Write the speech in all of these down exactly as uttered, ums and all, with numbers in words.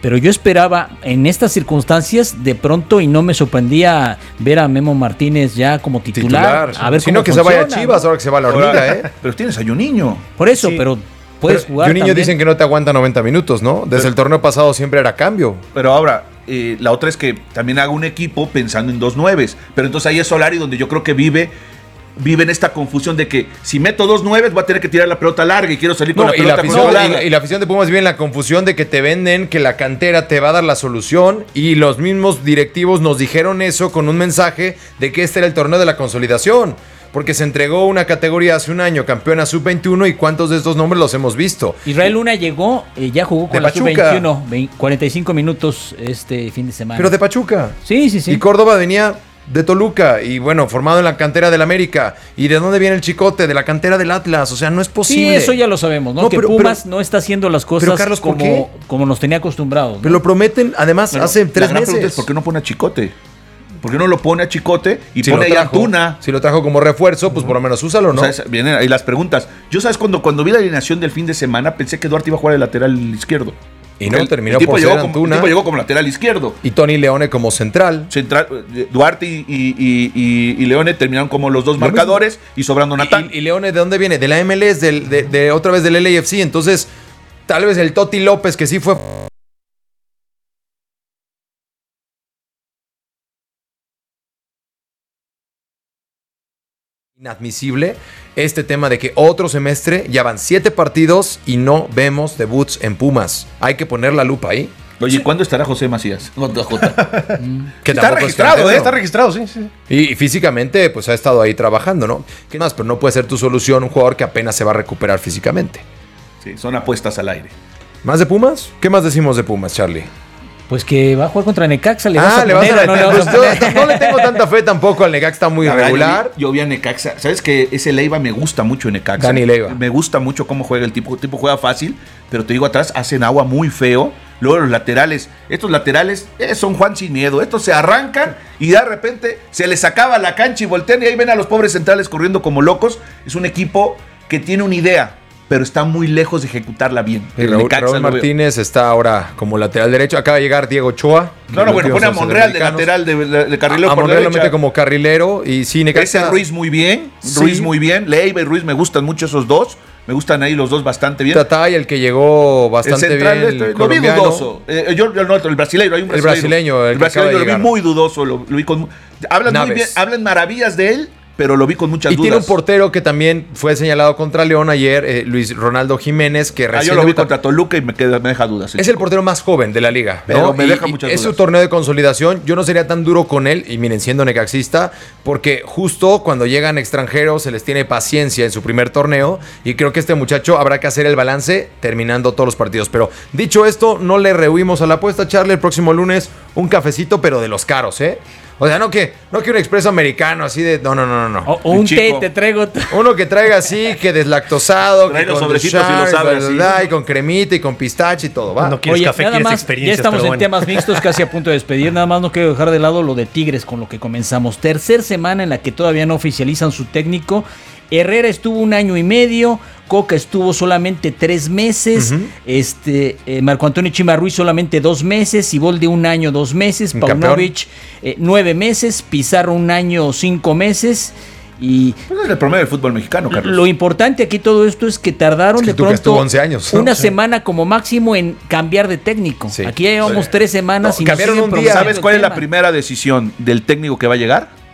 pero yo esperaba en estas circunstancias de pronto y no me sorprendía ver a Memo Martínez ya como titular. titular a ver sino cómo que funciona, se vaya a Chivas, ¿no? Ahora que se va a la hormiga, ¿eh? Pero tienes a Juninho. Por eso, Sí. pero puedes Pero jugar Juninho también. dicen que no te aguanta noventa minutos, ¿no? Desde Pero- el torneo pasado siempre era cambio. Pero ahora, eh, la otra es que también haga un equipo pensando en dos nueves. Pero entonces ahí es Solari donde yo creo que vive, vive en esta confusión de que si meto dos nueves voy a tener que tirar la pelota larga y quiero salir con No, la y, la pelota afición, con y, la, y la afición de Pumas vive en la confusión de que te venden que la cantera te va a dar la solución y los mismos directivos nos dijeron eso con un mensaje de que este era el torneo de la consolidación. Porque se entregó una categoría hace un año, campeona sub veintiuno, y cuántos de estos nombres los hemos visto. Israel Luna llegó, eh, ya jugó De con la sub Pachuca. veintiuno, vein- cuarenta y cinco minutos este fin de semana. Pero de Pachuca. Sí, sí, sí. Y Córdoba venía de Toluca y bueno, formado en la cantera del América. ¿Y de dónde viene el Chicote? De la cantera del Atlas. O sea, no es Sí, posible. eso ya lo sabemos, ¿no? No, que pero- Pumas pero- no está haciendo las cosas pero, Carlos, ¿por como, qué? como nos tenía acostumbrados, ¿no? Pero lo prometen, además, Pero hace la tres gran pregunta meses. es ¿por qué no pone a Chicote? ¿Por qué no lo pone a Chicote y Si pone lo ahí a trajo, Antuna? si lo trajo como refuerzo, pues por lo menos úsalo, ¿no? O sea, es- vienen ahí las preguntas. Yo, ¿sabes? Cuando, cuando vi la alineación del fin de semana, pensé que Duarte iba a jugar de lateral izquierdo. Y no, El- terminó el tipo por llegó ser como, Antuna. El tipo llegó como lateral izquierdo. Y Tony Leone como central. Central, eh, Duarte y, y, y- y- y Leone terminaron como los dos Lo marcadores y sobrando Natán. Y, y Leone, ¿de dónde viene? De la M L S, del, de, de otra vez del L A F C. Entonces, tal vez el Toti López, que sí fue inadmisible este tema de que otro semestre ya van siete partidos y no vemos debuts en Pumas. Hay que poner la lupa ahí. Oye, ¿cuándo estará José Macías? No, no, Jota. Que Está tampoco es registrado, cantero. ¿eh? Está registrado, sí, sí. Y físicamente, pues ha estado ahí trabajando, ¿no? ¿Qué más? Pero no puede ser tu solución un jugador que apenas se va a recuperar físicamente. Sí, son apuestas al aire. ¿Más de Pumas? ¿Qué más decimos de Pumas, Charlie? Pues que va a jugar contra Necaxa, le vas Ah, a le vas poner a o no le pues vas a yo poner? no le tengo tanta fe tampoco al Necaxa, está muy La verdad, regular. Yo vi, yo vi a Necaxa. ¿Sabes que ese Leiva me gusta mucho en Necaxa? Dani Leiva. Me gusta mucho cómo juega el tipo. El tipo juega fácil, pero te digo, atrás hacen agua muy feo. Luego los laterales, estos laterales eh, son Juan sin miedo. Estos se arrancan y de repente se les acaba la cancha y voltean y ahí ven a los pobres centrales corriendo como locos. Es un equipo que tiene una idea, pero está muy lejos de ejecutarla bien. Y El Raúl, Necaxa Raúl lo veo. Martínez está ahora como lateral derecho. Acaba de llegar Diego Ochoa. No, no, bueno, Los pone a últimos Monreal de sudamericanos. lateral, de, de, de carrilero A por Monreal lo derecha. mete como carrilero. Y sí, Necaxa. Ese Ruiz muy bien, Sí. Ruiz muy bien, Leiva y Ruiz me gustan mucho esos dos, me gustan ahí los dos bastante bien. Tatay, el que llegó El bastante central, bien. este, el lo vi colombiano. dudoso. Eh, yo, yo no, el brasileño, hay un El brasileño. brasileño, el el que acaba brasileño de lo vi llegar. muy dudoso, lo, lo vi con hablan muy Naves. bien, hablan maravillas de él, pero lo vi con muchas Y dudas. tiene un portero que también fue señalado contra León ayer, eh, Luis Ronaldo Jiménez, que Ah, recién yo lo vi debuta. contra Toluca y me, queda, me deja dudas. Es el portero más joven de la liga, Pero ¿no? me Y- deja y muchas es su dudas. torneo de consolidación. Yo no sería tan duro con él, y miren, siendo necaxista, porque justo cuando llegan extranjeros se les tiene paciencia en su primer torneo, y creo que este muchacho habrá que hacer el balance terminando todos los partidos. Pero dicho esto, no le rehuimos a la apuesta, Charlie. El próximo lunes un cafecito, pero de los caros, ¿eh? O sea, no que, no que un expreso americano así de... No, no, no, no. no. O, o un Chico. té, te traigo. Uno que traiga así, que deslactosado, Trae que los con sobrecitos y lo Ducharme, sabe bla, así. bla, bla, y con cremita y con pistache y todo, va. No quieres Oye, café, nada quieres más, ya experiencias, estamos pero en bueno. temas mixtos, casi a punto de despedir. Nada más no quiero dejar de lado lo de Tigres con lo que comenzamos. Tercer semana en la que todavía no oficializan su técnico. Herrera estuvo un año y medio, Coca estuvo solamente tres meses, Ujú. este eh, Marco Antonio Chimarruiz solamente dos meses, Siboldi un año, dos meses, Un Paunovic eh, nueve meses, Pizarro un año, cinco meses. Y Pues es el promedio del fútbol mexicano, Carlos. lo importante aquí todo esto es que tardaron Es que de Tuca pronto estuvo once años, ¿no? una Sí. semana como máximo en cambiar de técnico. Sí. Aquí ya llevamos Sí. tres semanas No, y nos cambiaron siguen un día. promocionando ¿Sabes el cuál es la tema. primera decisión del técnico que va a llegar?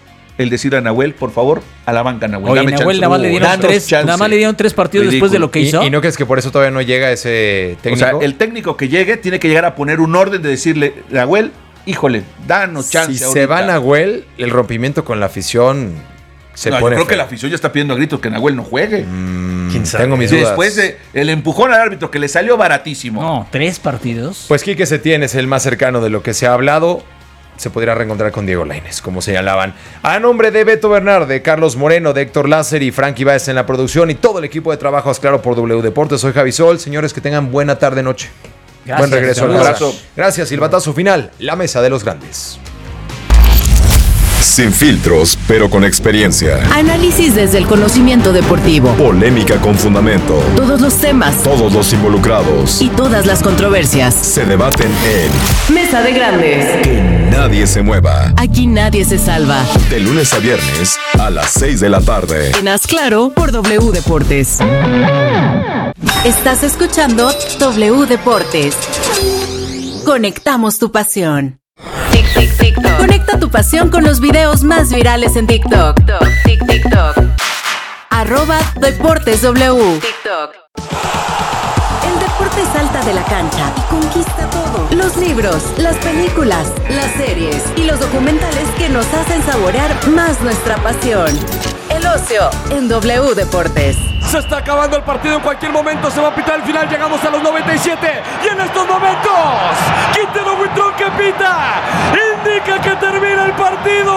El decir a Nahuel, por favor, a la banca, Nahuel. Oye, dame Nahuel chance. nada más le dieron Danos tres, chance. nada más le dieron tres partidos después de lo que Y, hizo. y no crees que por eso todavía no llega ese O técnico. sea, el técnico que llegue tiene que llegar a poner un orden de decirle, Nahuel, híjole, danos chance. si ahorita. se va Nahuel, el rompimiento con la afición se No, yo pone creo que feo. la afición ya está pidiendo a gritos que Nahuel no juegue. Mm, ¿Quién sabe? Tengo mis dudas. Después de el empujón al árbitro que le salió baratísimo. No, tres partidos. Pues Quique Setién es el más cercano de lo que se ha hablado. Se podría reencontrar con Diego Lainez, como señalaban. A nombre de Beto Bernard, de Carlos Moreno, de Héctor Láser y Frankie Báez en la producción y todo el equipo de trabajo, es claro, por W Deportes. Soy Javi Sol. Señores, que tengan buena tarde, noche. Gracias, Buen regreso al saludos. programa. Gracias, silbatazo final. La mesa de los grandes. Sin filtros, pero con experiencia. Análisis desde el conocimiento deportivo. Polémica con fundamento. Todos los temas. Todos los involucrados. Y todas las controversias. Se debaten en Mesa de Grandes. Que nadie se mueva. Aquí nadie se salva. De lunes a viernes a las seis de la tarde. En Haz Claro por W Deportes. Estás escuchando W Deportes. Conectamos tu pasión. Tic, tic, TikTok. Conecta tu pasión con los videos más virales en TikTok. Tic, TikTok. Arroba Deportes W. TikTok. El deporte salta de la cancha y conquista todo. Los libros, las películas, las series y los documentales que nos hacen saborear más nuestra pasión. El ocio en W Deportes. Se está acabando el partido, en cualquier momento se va a pitar el final, llegamos a los noventa y siete y en estos momentos Quintero Buitrón que pita indica que termina el partido.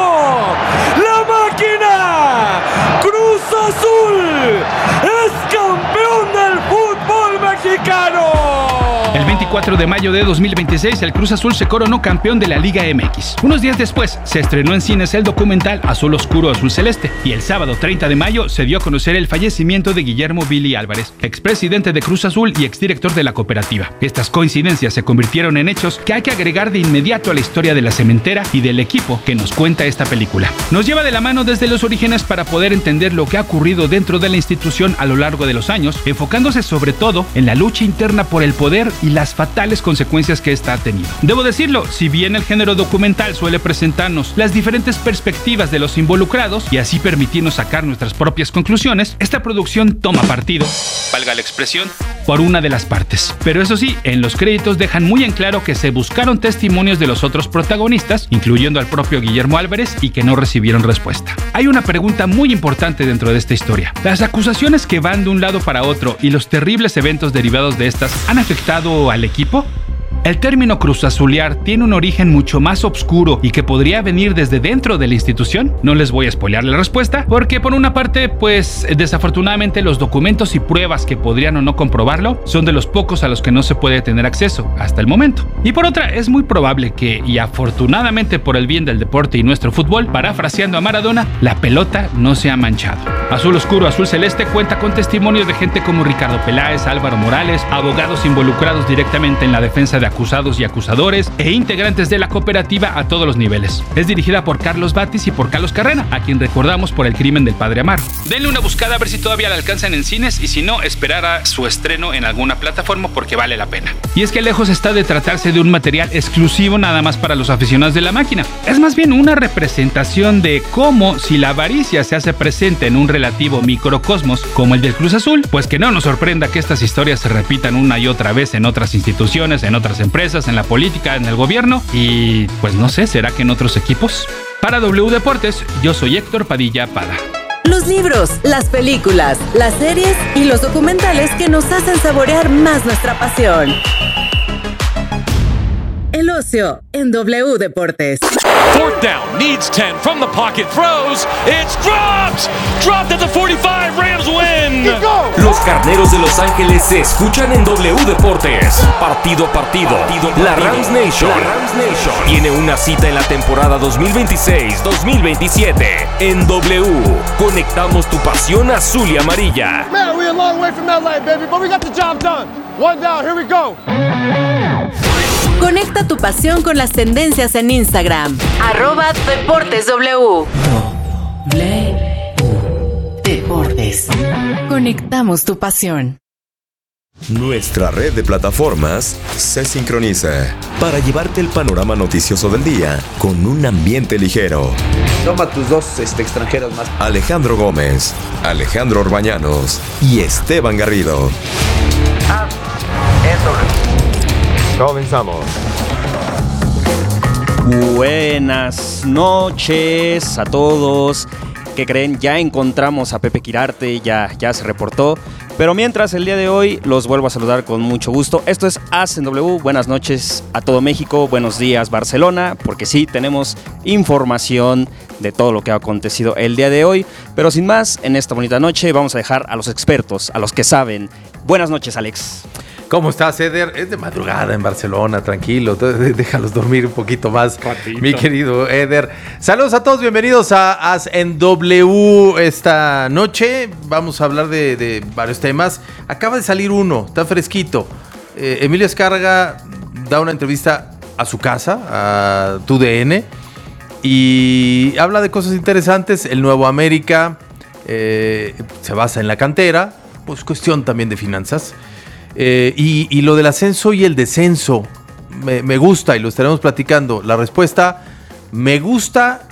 La máquina Cruz Azul es campeón del fútbol mexicano. El veinticuatro de mayo de dos mil veintiséis, el Cruz Azul se coronó campeón de la Liga M X. Unos días después, se estrenó en cines el documental Azul Oscuro, Azul Celeste. Y el sábado treinta de mayo se dio a conocer el fallecimiento de Guillermo Billy Álvarez, expresidente de Cruz Azul y exdirector de la cooperativa. Estas coincidencias se convirtieron en hechos que hay que agregar de inmediato a la historia de la cementera y del equipo que nos cuenta esta película. Nos lleva de la mano desde los orígenes para poder entender lo que ha ocurrido dentro de la institución a lo largo de los años, enfocándose sobre todo en la lucha interna por el poder y las fatales consecuencias que esta ha tenido. Debo decirlo, si bien el género documental suele presentarnos las diferentes perspectivas de los involucrados y así permitirnos sacar nuestras propias conclusiones, esta producción toma partido, valga la expresión, por una de las partes. Pero eso sí, en los créditos dejan muy en claro que se buscaron testimonios de los otros protagonistas, incluyendo al propio Guillermo Álvarez, y que no recibieron respuesta. Hay una pregunta muy importante dentro de esta historia. ¿Las acusaciones que van de un lado para otro y los terribles eventos derivados de estas han afectado al equipo? El término cruzazulear tiene un origen mucho más oscuro y que podría venir desde dentro de la institución. No les voy a spoilear la respuesta, porque por una parte, pues desafortunadamente los documentos y pruebas que podrían o no comprobarlo son de los pocos a los que no se puede tener acceso hasta el momento. Y por otra, es muy probable que, y afortunadamente por el bien del deporte y nuestro fútbol, parafraseando a Maradona, la pelota no se ha manchado. Azul Oscuro, Azul Celeste cuenta con testimonios de gente como Ricardo Peláez, Álvaro Morales, abogados involucrados directamente en la defensa de acusados y acusadores e integrantes de la cooperativa a todos los niveles. Es dirigida por Carlos Batis y por Carlos Carrera, a quien recordamos por El crimen del padre Amaro. Denle una buscada a ver si todavía la alcanzan en cines y si no, esperar a su estreno en alguna plataforma porque vale la pena. Y es que lejos está de tratarse de un material exclusivo nada más para los aficionados de la máquina. Es más bien una representación de cómo, si la avaricia se hace presente en un relativo microcosmos como el del Cruz Azul, pues que no nos sorprenda que estas historias se repitan una y otra vez en otras instituciones, en otras empresas, en la política, en el gobierno y pues no sé, ¿será que en otros equipos? Para W Deportes, yo soy Héctor Padilla Pada. Los libros, las películas, las series y los documentales que nos hacen saborear más nuestra pasión. El ocio en W Deportes. Fourth down, needs ten, from the pocket, throws, it's dropped! Dropped at the forty-five, Rams win! Los Carneros de Los Ángeles se escuchan en W Deportes. Partido a partido, la Rams Nation, la Rams Nation tiene una cita en la temporada dos mil veintiséis dos mil veintisiete. En W, conectamos tu pasión azul y amarilla. Man, we're a long way from L A, baby, but we got the job done. One down, here we go. Conecta tu pasión con las tendencias en Instagram. Arroba Deportes W. W Deportes. Conectamos tu pasión. Nuestra red de plataformas se sincroniza para llevarte el panorama noticioso del día con un ambiente ligero. Toma tus dos este, extranjeros más. Alejandro Gómez, Alejandro Orbañanos y Esteban Garrido. Ah, eso. Comenzamos. Buenas noches a todos. ¿Qué creen? Ya encontramos a Pepe Quirarte, ya, ya se reportó. Pero mientras, el día de hoy los vuelvo a saludar con mucho gusto. Esto es Haz en W. Buenas noches a todo México. Buenos días, Barcelona. Porque sí, tenemos información de todo lo que ha acontecido el día de hoy. Pero sin más, en esta bonita noche vamos a dejar a los expertos, a los que saben. Buenas noches, Alex. ¿Cómo estás, Eder? Es de madrugada en Barcelona, tranquilo. Déjalos dormir un poquito más, Ratito. Mi querido Eder. Saludos a todos, bienvenidos a As en W esta noche. Vamos a hablar de, de varios temas. Acaba de salir uno, está fresquito. Eh, Emilio Azcárraga da una entrevista a su casa, a Tu D N, y habla de cosas interesantes. El nuevo América eh, se basa en la cantera, pues cuestión también de finanzas. Eh, y, y lo del ascenso y el descenso me, me gusta y lo estaremos platicando. La respuesta me gusta,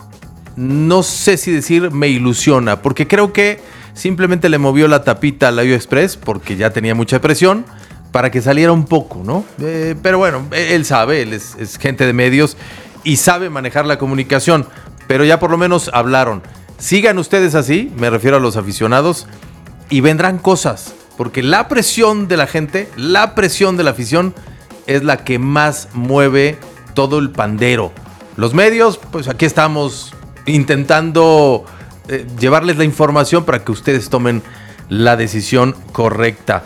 no sé si decir me ilusiona, porque creo que simplemente le movió la tapita al Layo Express porque ya tenía mucha presión para que saliera un poco, ¿no? Eh, pero bueno, él sabe, él es, es gente de medios y sabe manejar la comunicación, pero ya por lo menos hablaron. Sigan ustedes así, me refiero a los aficionados, y vendrán cosas. Porque la presión de la gente, la presión de la afición es la que más mueve todo el pandero. Los medios, pues aquí estamos intentando eh, llevarles la información para que ustedes tomen la decisión correcta.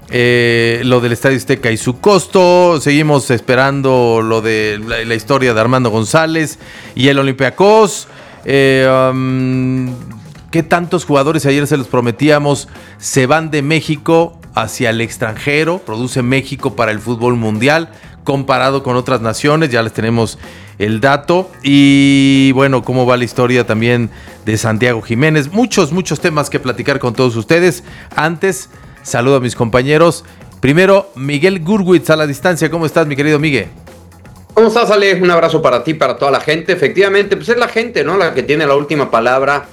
Eh, lo del Estadio Azteca y su costo, seguimos esperando lo de la, la historia de Armando González y el Olympiacos. Eh, um, ¿Qué tantos jugadores, ayer se los prometíamos, se van de México hacia el extranjero? Produce México para el fútbol mundial comparado con otras naciones, ya les tenemos el dato. Y bueno, cómo va la historia también de Santiago Jiménez. Muchos, muchos temas que platicar con todos ustedes. Antes, saludo a mis compañeros. Primero, Miguel Gurwitz a la distancia. ¿Cómo estás, mi querido Miguel? ¿Cómo estás, Ale? Un abrazo para ti, para toda la gente. Efectivamente, pues es la gente, ¿no?, la que tiene la última palabra.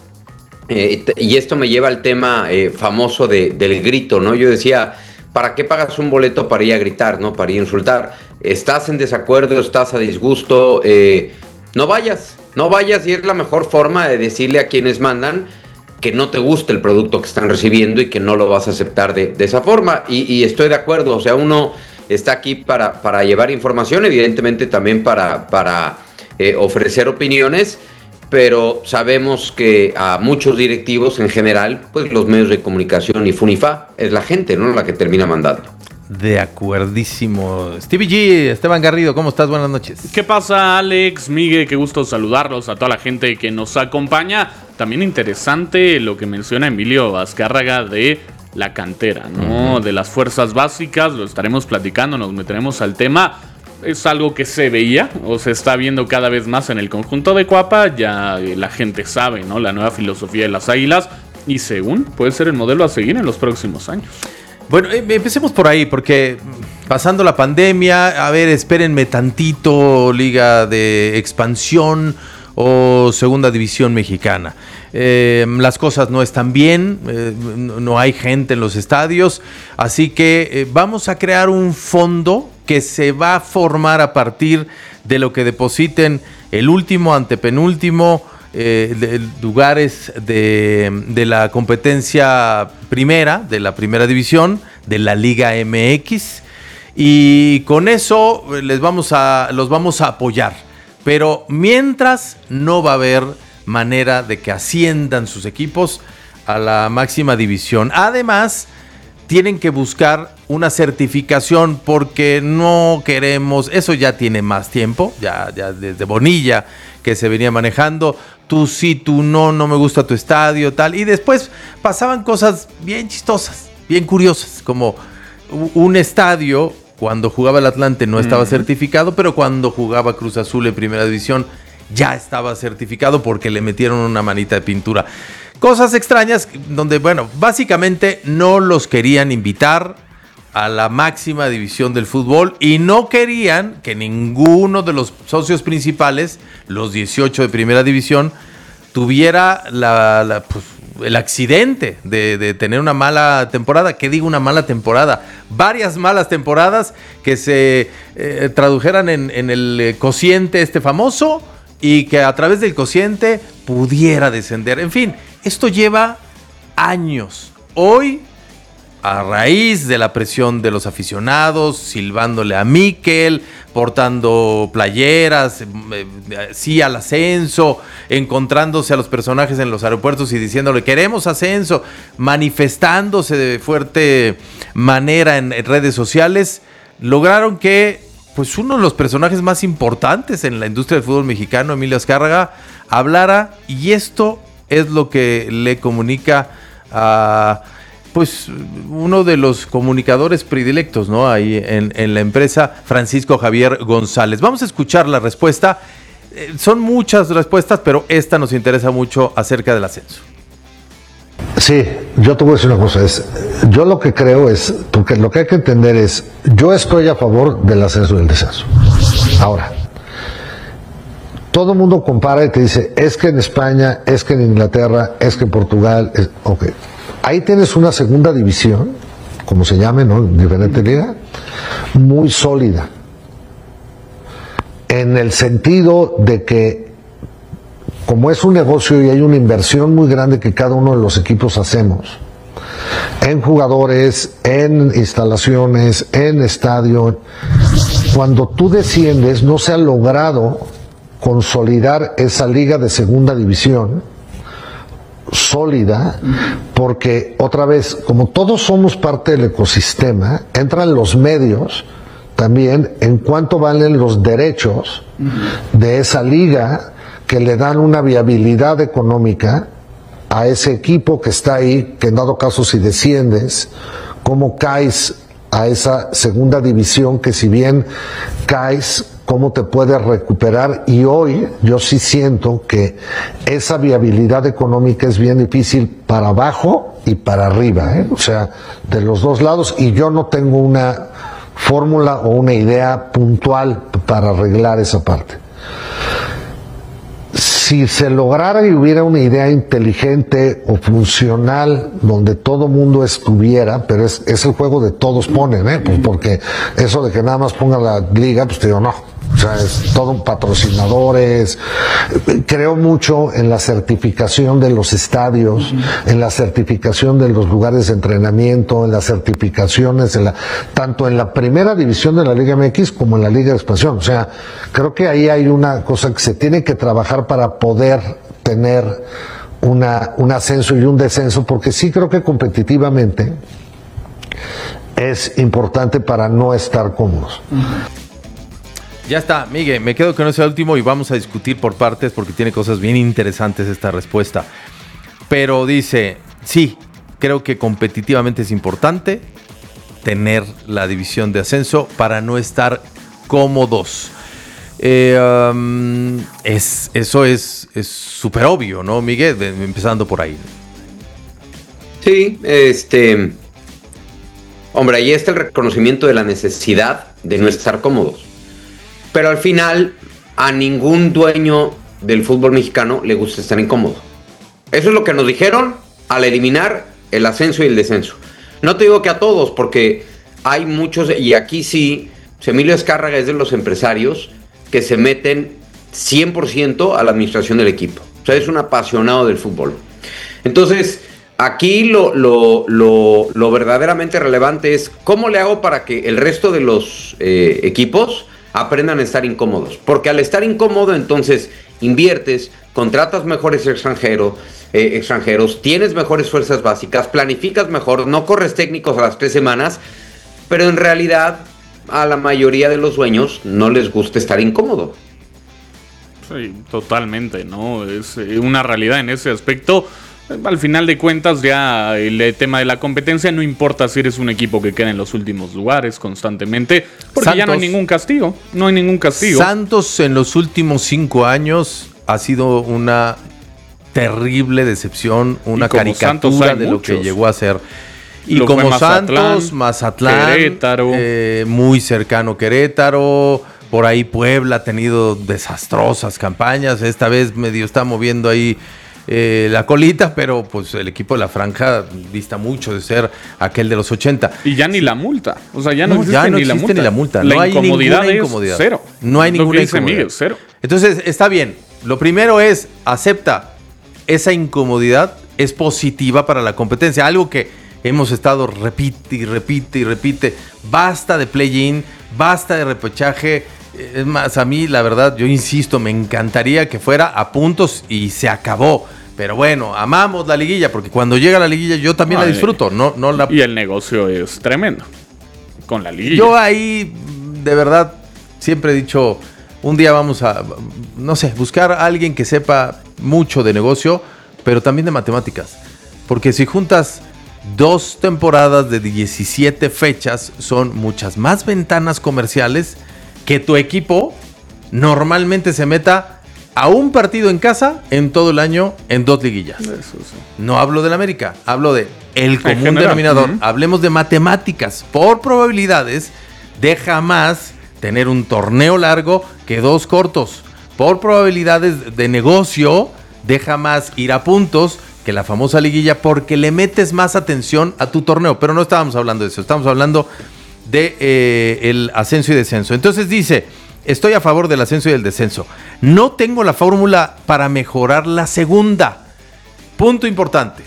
Eh, y esto me lleva al tema eh, famoso de, del grito, ¿no? Yo decía, ¿para qué pagas un boleto para ir a gritar, ¿no? Para ir a insultar. Estás en desacuerdo, estás a disgusto, eh, no vayas, no vayas, y es la mejor forma de decirle a quienes mandan que no te gusta el producto que están recibiendo y que no lo vas a aceptar de, de esa forma. Y, y estoy de acuerdo, o sea, uno está aquí para, para llevar información, evidentemente también para, para eh, ofrecer opiniones, pero sabemos que a muchos directivos en general, pues los medios de comunicación y Funifa es la gente, ¿no?, la que termina mandando. De acuerdísimo. Stevie G, Esteban Garrido, ¿cómo estás? Buenas noches. ¿Qué pasa, Alex, Miguel? Qué gusto saludarlos, a toda la gente que nos acompaña. También interesante lo que menciona Emilio Azcárraga de la cantera, ¿no? Uh-huh. De las fuerzas básicas, lo estaremos platicando, nos meteremos al tema. Es algo que se veía o se está viendo cada vez más en el conjunto de Cuapa. Ya la gente sabe, ¿no?, la nueva filosofía de las Águilas, y según puede ser el modelo a seguir en los próximos años. Bueno, eh, empecemos por ahí, porque pasando la pandemia, a ver, espérenme tantito, Liga de Expansión o Segunda División Mexicana. Eh, las cosas no están bien, eh, no hay gente en los estadios, así que eh, vamos a crear un fondo que se va a formar a partir de lo que depositen el último, antepenúltimo eh, de, lugares de, de la competencia primera, de la primera división, de la Liga M X, y con eso les vamos a, los vamos a apoyar. Pero mientras no va a haber manera de que asciendan sus equipos a la máxima división. Además, tienen que buscar una certificación porque no queremos, eso ya tiene más tiempo, ya, ya desde Bonilla que se venía manejando, tú sí, tú no, no me gusta tu estadio, tal, y después pasaban cosas bien chistosas, bien curiosas, como un estadio cuando jugaba el Atlante no estaba uh-huh. certificado, pero cuando jugaba Cruz Azul en primera división ya estaba certificado porque le metieron una manita de pintura. Cosas extrañas donde, bueno, básicamente no los querían invitar a la máxima división del fútbol y no querían que ninguno de los socios principales, los dieciocho de primera división, tuviera la, la, pues, el accidente de, de tener una mala temporada. ¿Qué digo una mala temporada? Varias malas temporadas que se eh, tradujeran en, en el cociente este famoso y que a través del cociente pudiera descender. En fin, esto lleva años. Hoy, a raíz de la presión de los aficionados, silbándole a Mikel, portando playeras, eh, sí al ascenso, encontrándose a los personajes en los aeropuertos y diciéndole queremos ascenso, manifestándose de fuerte manera en, en redes sociales, lograron que pues uno de los personajes más importantes en la industria del fútbol mexicano, Emilio Azcárraga, hablara, y esto es lo que le comunica a pues uno de los comunicadores predilectos, ¿no? Ahí en, en la empresa, Francisco Javier González. Vamos a escuchar la respuesta. Eh, son muchas respuestas, pero esta nos interesa mucho acerca del ascenso. Sí, yo te voy a decir una cosa, es, yo lo que creo es, porque lo que hay que entender es, yo estoy a favor del ascenso y del descenso. Ahora, todo el mundo compara y te dice, es que en España, es que en Inglaterra, es que en Portugal, es, ok. Ahí tienes una segunda división, como se llame, ¿no? En diferentes ligas, muy sólida. En el sentido de que, como es un negocio y hay una inversión muy grande que cada uno de los equipos hacemos, en jugadores, en instalaciones, en estadio, cuando tú desciendes no se ha logrado consolidar esa liga de segunda división sólida, porque otra vez, como todos somos parte del ecosistema, entran los medios también en cuánto valen los derechos de esa liga que le dan una viabilidad económica a ese equipo que está ahí, que en dado caso si desciendes, cómo caes a esa segunda división, que si bien caes, cómo te puedes recuperar. Y hoy yo sí siento que esa viabilidad económica es bien difícil para abajo y para arriba, ¿eh? O sea, de los dos lados, y yo no tengo una fórmula o una idea puntual para arreglar esa parte. Si se lograra y hubiera una idea inteligente o funcional donde todo mundo estuviera, pero es, es el juego de todos ponen, ¿eh? Pues porque eso de que nada más ponga la liga, pues te digo, no. O sea, es todo un patrocinadores. Creo mucho en la certificación de los estadios, uh-huh. en la certificación de los lugares de entrenamiento, en las certificaciones, en la, tanto en la primera división de la Liga M X como en la Liga de Expansión. O sea, creo que ahí hay una cosa que se tiene que trabajar para poder tener una, un ascenso y un descenso, porque sí creo que competitivamente es importante para no estar cómodos. Uh-huh. Ya está, Miguel, me quedo con ese último y vamos a discutir por partes porque tiene cosas bien interesantes esta respuesta. Pero dice, sí, creo que competitivamente es importante tener la división de ascenso para no estar cómodos. Eh, um, es, eso es súper obvio, ¿no, Miguel? De, empezando por ahí. Sí, este... Hombre, ahí está el reconocimiento de la necesidad de no estar cómodos. Pero al final, a ningún dueño del fútbol mexicano le gusta estar incómodo. Eso es lo que nos dijeron al eliminar el ascenso y el descenso. No te digo que a todos, porque hay muchos, y aquí sí, Emilio Azcárraga es de los empresarios que se meten cien por ciento a la administración del equipo. O sea, es un apasionado del fútbol. Entonces, aquí lo, lo, lo, lo verdaderamente relevante es cómo le hago para que el resto de los eh, equipos aprendan a estar incómodos, porque al estar incómodo entonces inviertes, contratas mejores extranjeros, eh, extranjeros, tienes mejores fuerzas básicas, planificas mejor, no corres técnicos a las tres semanas, pero en realidad a la mayoría de los dueños no les gusta estar incómodo. Sí, totalmente, ¿no? Es una realidad en ese aspecto. Al final de cuentas, ya el tema de la competencia no importa si eres un equipo que queda en los últimos lugares constantemente, porque Santos, ya no hay ningún castigo, no hay ningún castigo. Santos en los últimos cinco años ha sido una terrible decepción, una caricatura de lo que llegó a ser. Y lo como Santos, Mazatlán, Querétaro, eh, muy cercano Querétaro, por ahí Puebla ha tenido desastrosas campañas, esta vez medio está moviendo ahí Eh, la colita, pero pues el equipo de la franja dista mucho de ser aquel de los ochenta. Y ya ni la multa. O sea, ya no, no existe, ya no ni, existe la multa. ni la multa. La no hay incomodidad ninguna es incomodidad. Cero. No hay ninguna incomodidad. Miguel, cero. Entonces, está bien. Lo primero es, acepta esa incomodidad, es positiva para la competencia. Algo que hemos estado repite y repite y repite. Basta de play-in, basta de repechaje. Es más, a mí, la verdad, yo insisto, me encantaría que fuera a puntos y se acabó. Pero bueno, amamos la liguilla, porque cuando llega la liguilla yo también Ay, la disfruto. No, no la... Y el negocio es tremendo con la liguilla. Yo ahí, de verdad, siempre he dicho, un día vamos a, no sé, buscar a alguien que sepa mucho de negocio, pero también de matemáticas. Porque si juntas dos temporadas de diecisiete fechas, son muchas más ventanas comerciales que tu equipo normalmente se meta a un partido en casa en todo el año en dos liguillas. Eso sí. No hablo del América, hablo de el común general. denominador. Uh-huh. Hablemos de matemáticas. Por probabilidades, deja más tener un torneo largo que dos cortos. Por probabilidades de negocio, deja más ir a puntos que la famosa liguilla, porque le metes más atención a tu torneo. Pero no estábamos hablando de eso, estamos hablando de eh, el ascenso y descenso. Entonces dice, estoy a favor del ascenso y del descenso. No tengo la fórmula para mejorar la segunda. Punto importante.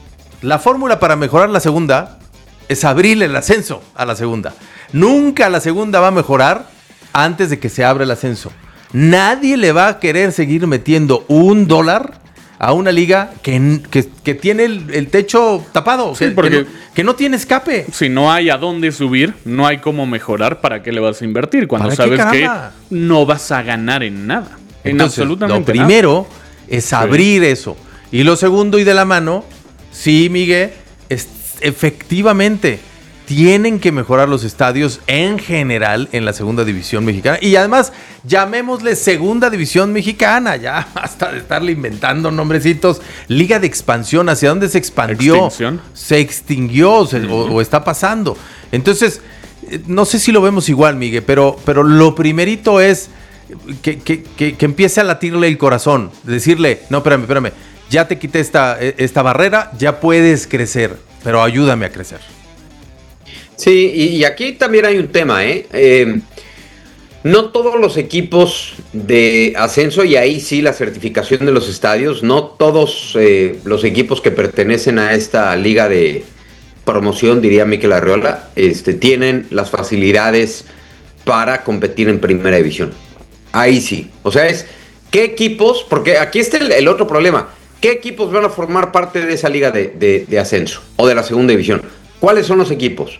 La fórmula para mejorar la segunda es abrirle el ascenso a la segunda. Nunca la segunda va a mejorar antes de que se abra el ascenso. Nadie le va a querer seguir metiendo un dólar a una liga que, que, que tiene el, el techo tapado, Sí, que, porque que, no, que no tiene escape. Si no hay a dónde subir, no hay cómo mejorar, ¿para qué le vas a invertir? Cuando ¿Para qué, sabes que caramba? no vas a ganar en nada. En Entonces, absolutamente lo nada. primero es abrir eso. Y lo segundo y de la mano, sí, Miguel, es, efectivamente, tienen que mejorar los estadios en general en la segunda división mexicana. Y además, llamémosle segunda división mexicana, ya basta de estarle inventando nombrecitos. Liga de expansión, ¿hacia dónde se expandió? ¿Extinción? Se extinguió se, uh-huh. o, o está pasando. Entonces, no sé si lo vemos igual, Miguel, pero, pero lo primerito es que, que, que, que empiece a latirle el corazón. Decirle, no, espérame, espérame, ya te quité esta, esta barrera, ya puedes crecer, pero ayúdame a crecer. Sí, y, y aquí también hay un tema, ¿eh? ¿eh? No todos los equipos de ascenso, y ahí sí la certificación de los estadios, no todos eh, los equipos que pertenecen a esta liga de promoción, diría Mikel Arriola, este, tienen las facilidades para competir en primera división. Ahí sí. O sea, es qué equipos, porque aquí está el, el otro problema, ¿qué equipos van a formar parte de esa liga de, de, de ascenso o de la segunda división? ¿Cuáles son los equipos?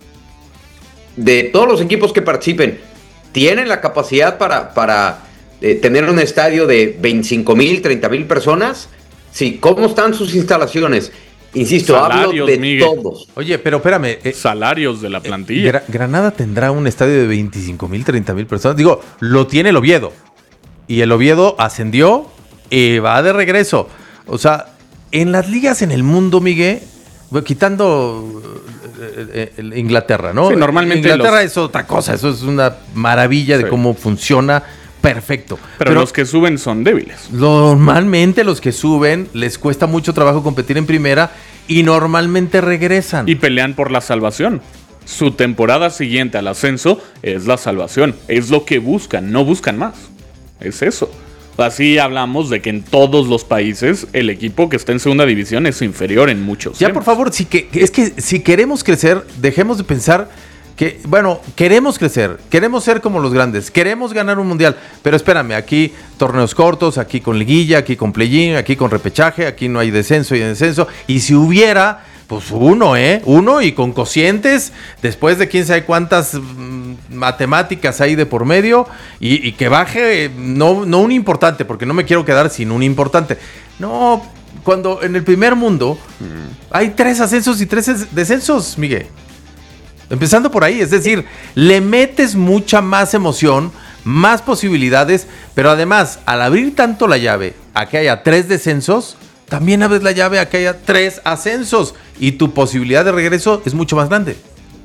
De todos los equipos que participen, ¿tienen la capacidad para, para eh, tener un estadio de veinticinco mil, treinta mil personas? Sí, ¿cómo están sus instalaciones? Insisto, Salarios, hablo de Miguel. todos. Oye, pero espérame. Eh, Salarios de la plantilla. Gra- Granada tendrá un estadio de veinticinco mil, treinta mil personas. Digo, lo tiene el Oviedo. Y el Oviedo ascendió y va de regreso. O sea, en las ligas en el mundo, Miguel, quitando eh, eh, Inglaterra, ¿no? Sí, normalmente Inglaterra los... es otra cosa. Eso es una maravilla de sí. cómo funciona. Perfecto. Pero, Pero los que suben son débiles. Normalmente los que suben les cuesta mucho trabajo competir en primera y normalmente regresan. Y pelean por la salvación. Su temporada siguiente al ascenso es la salvación. Es lo que buscan, no buscan más. Es eso. Así hablamos de que en todos los países el equipo que está en segunda división es inferior en muchos. Ya, temas. por favor, si que, es que si queremos crecer, dejemos de pensar que, bueno, queremos crecer, queremos ser como los grandes, queremos ganar un mundial, pero espérame, aquí torneos cortos, aquí con liguilla, aquí con play-in, aquí con repechaje, aquí no hay descenso y descenso, y si hubiera, pues uno, ¿eh? Uno y con cocientes, después de quién sabe cuántas mmm, matemáticas hay de por medio, y, y que baje, no, no un importante, porque no me quiero quedar sin un importante, no, cuando en el primer mundo mm. hay tres ascensos y tres descensos, Miguel. Empezando por ahí, es decir, le metes mucha más emoción, más posibilidades, pero además, al abrir tanto la llave a que haya tres descensos, también abres la llave a que haya tres ascensos y tu posibilidad de regreso es mucho más grande.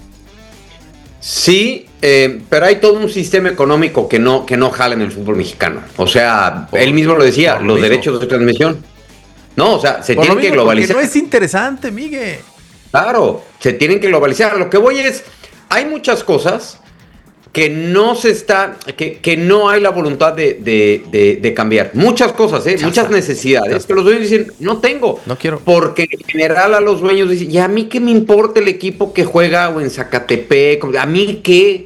Sí, eh, pero hay todo un sistema económico que no, que no jala en el fútbol mexicano. O sea, por, él mismo lo decía, los mismo. derechos de transmisión. No, o sea, se por tienen que globalizar. No es interesante, Miguel. Claro, se tienen que globalizar. Lo que voy es, hay muchas cosas que no se está, que, que no hay la voluntad de, de, de, de cambiar. Muchas cosas, ¿eh? muchas necesidades que los dueños dicen, no tengo. No quiero. Porque en general a los dueños dicen, ¿y a mí qué me importa el equipo que juega o en Zacatepec? ¿A mí qué?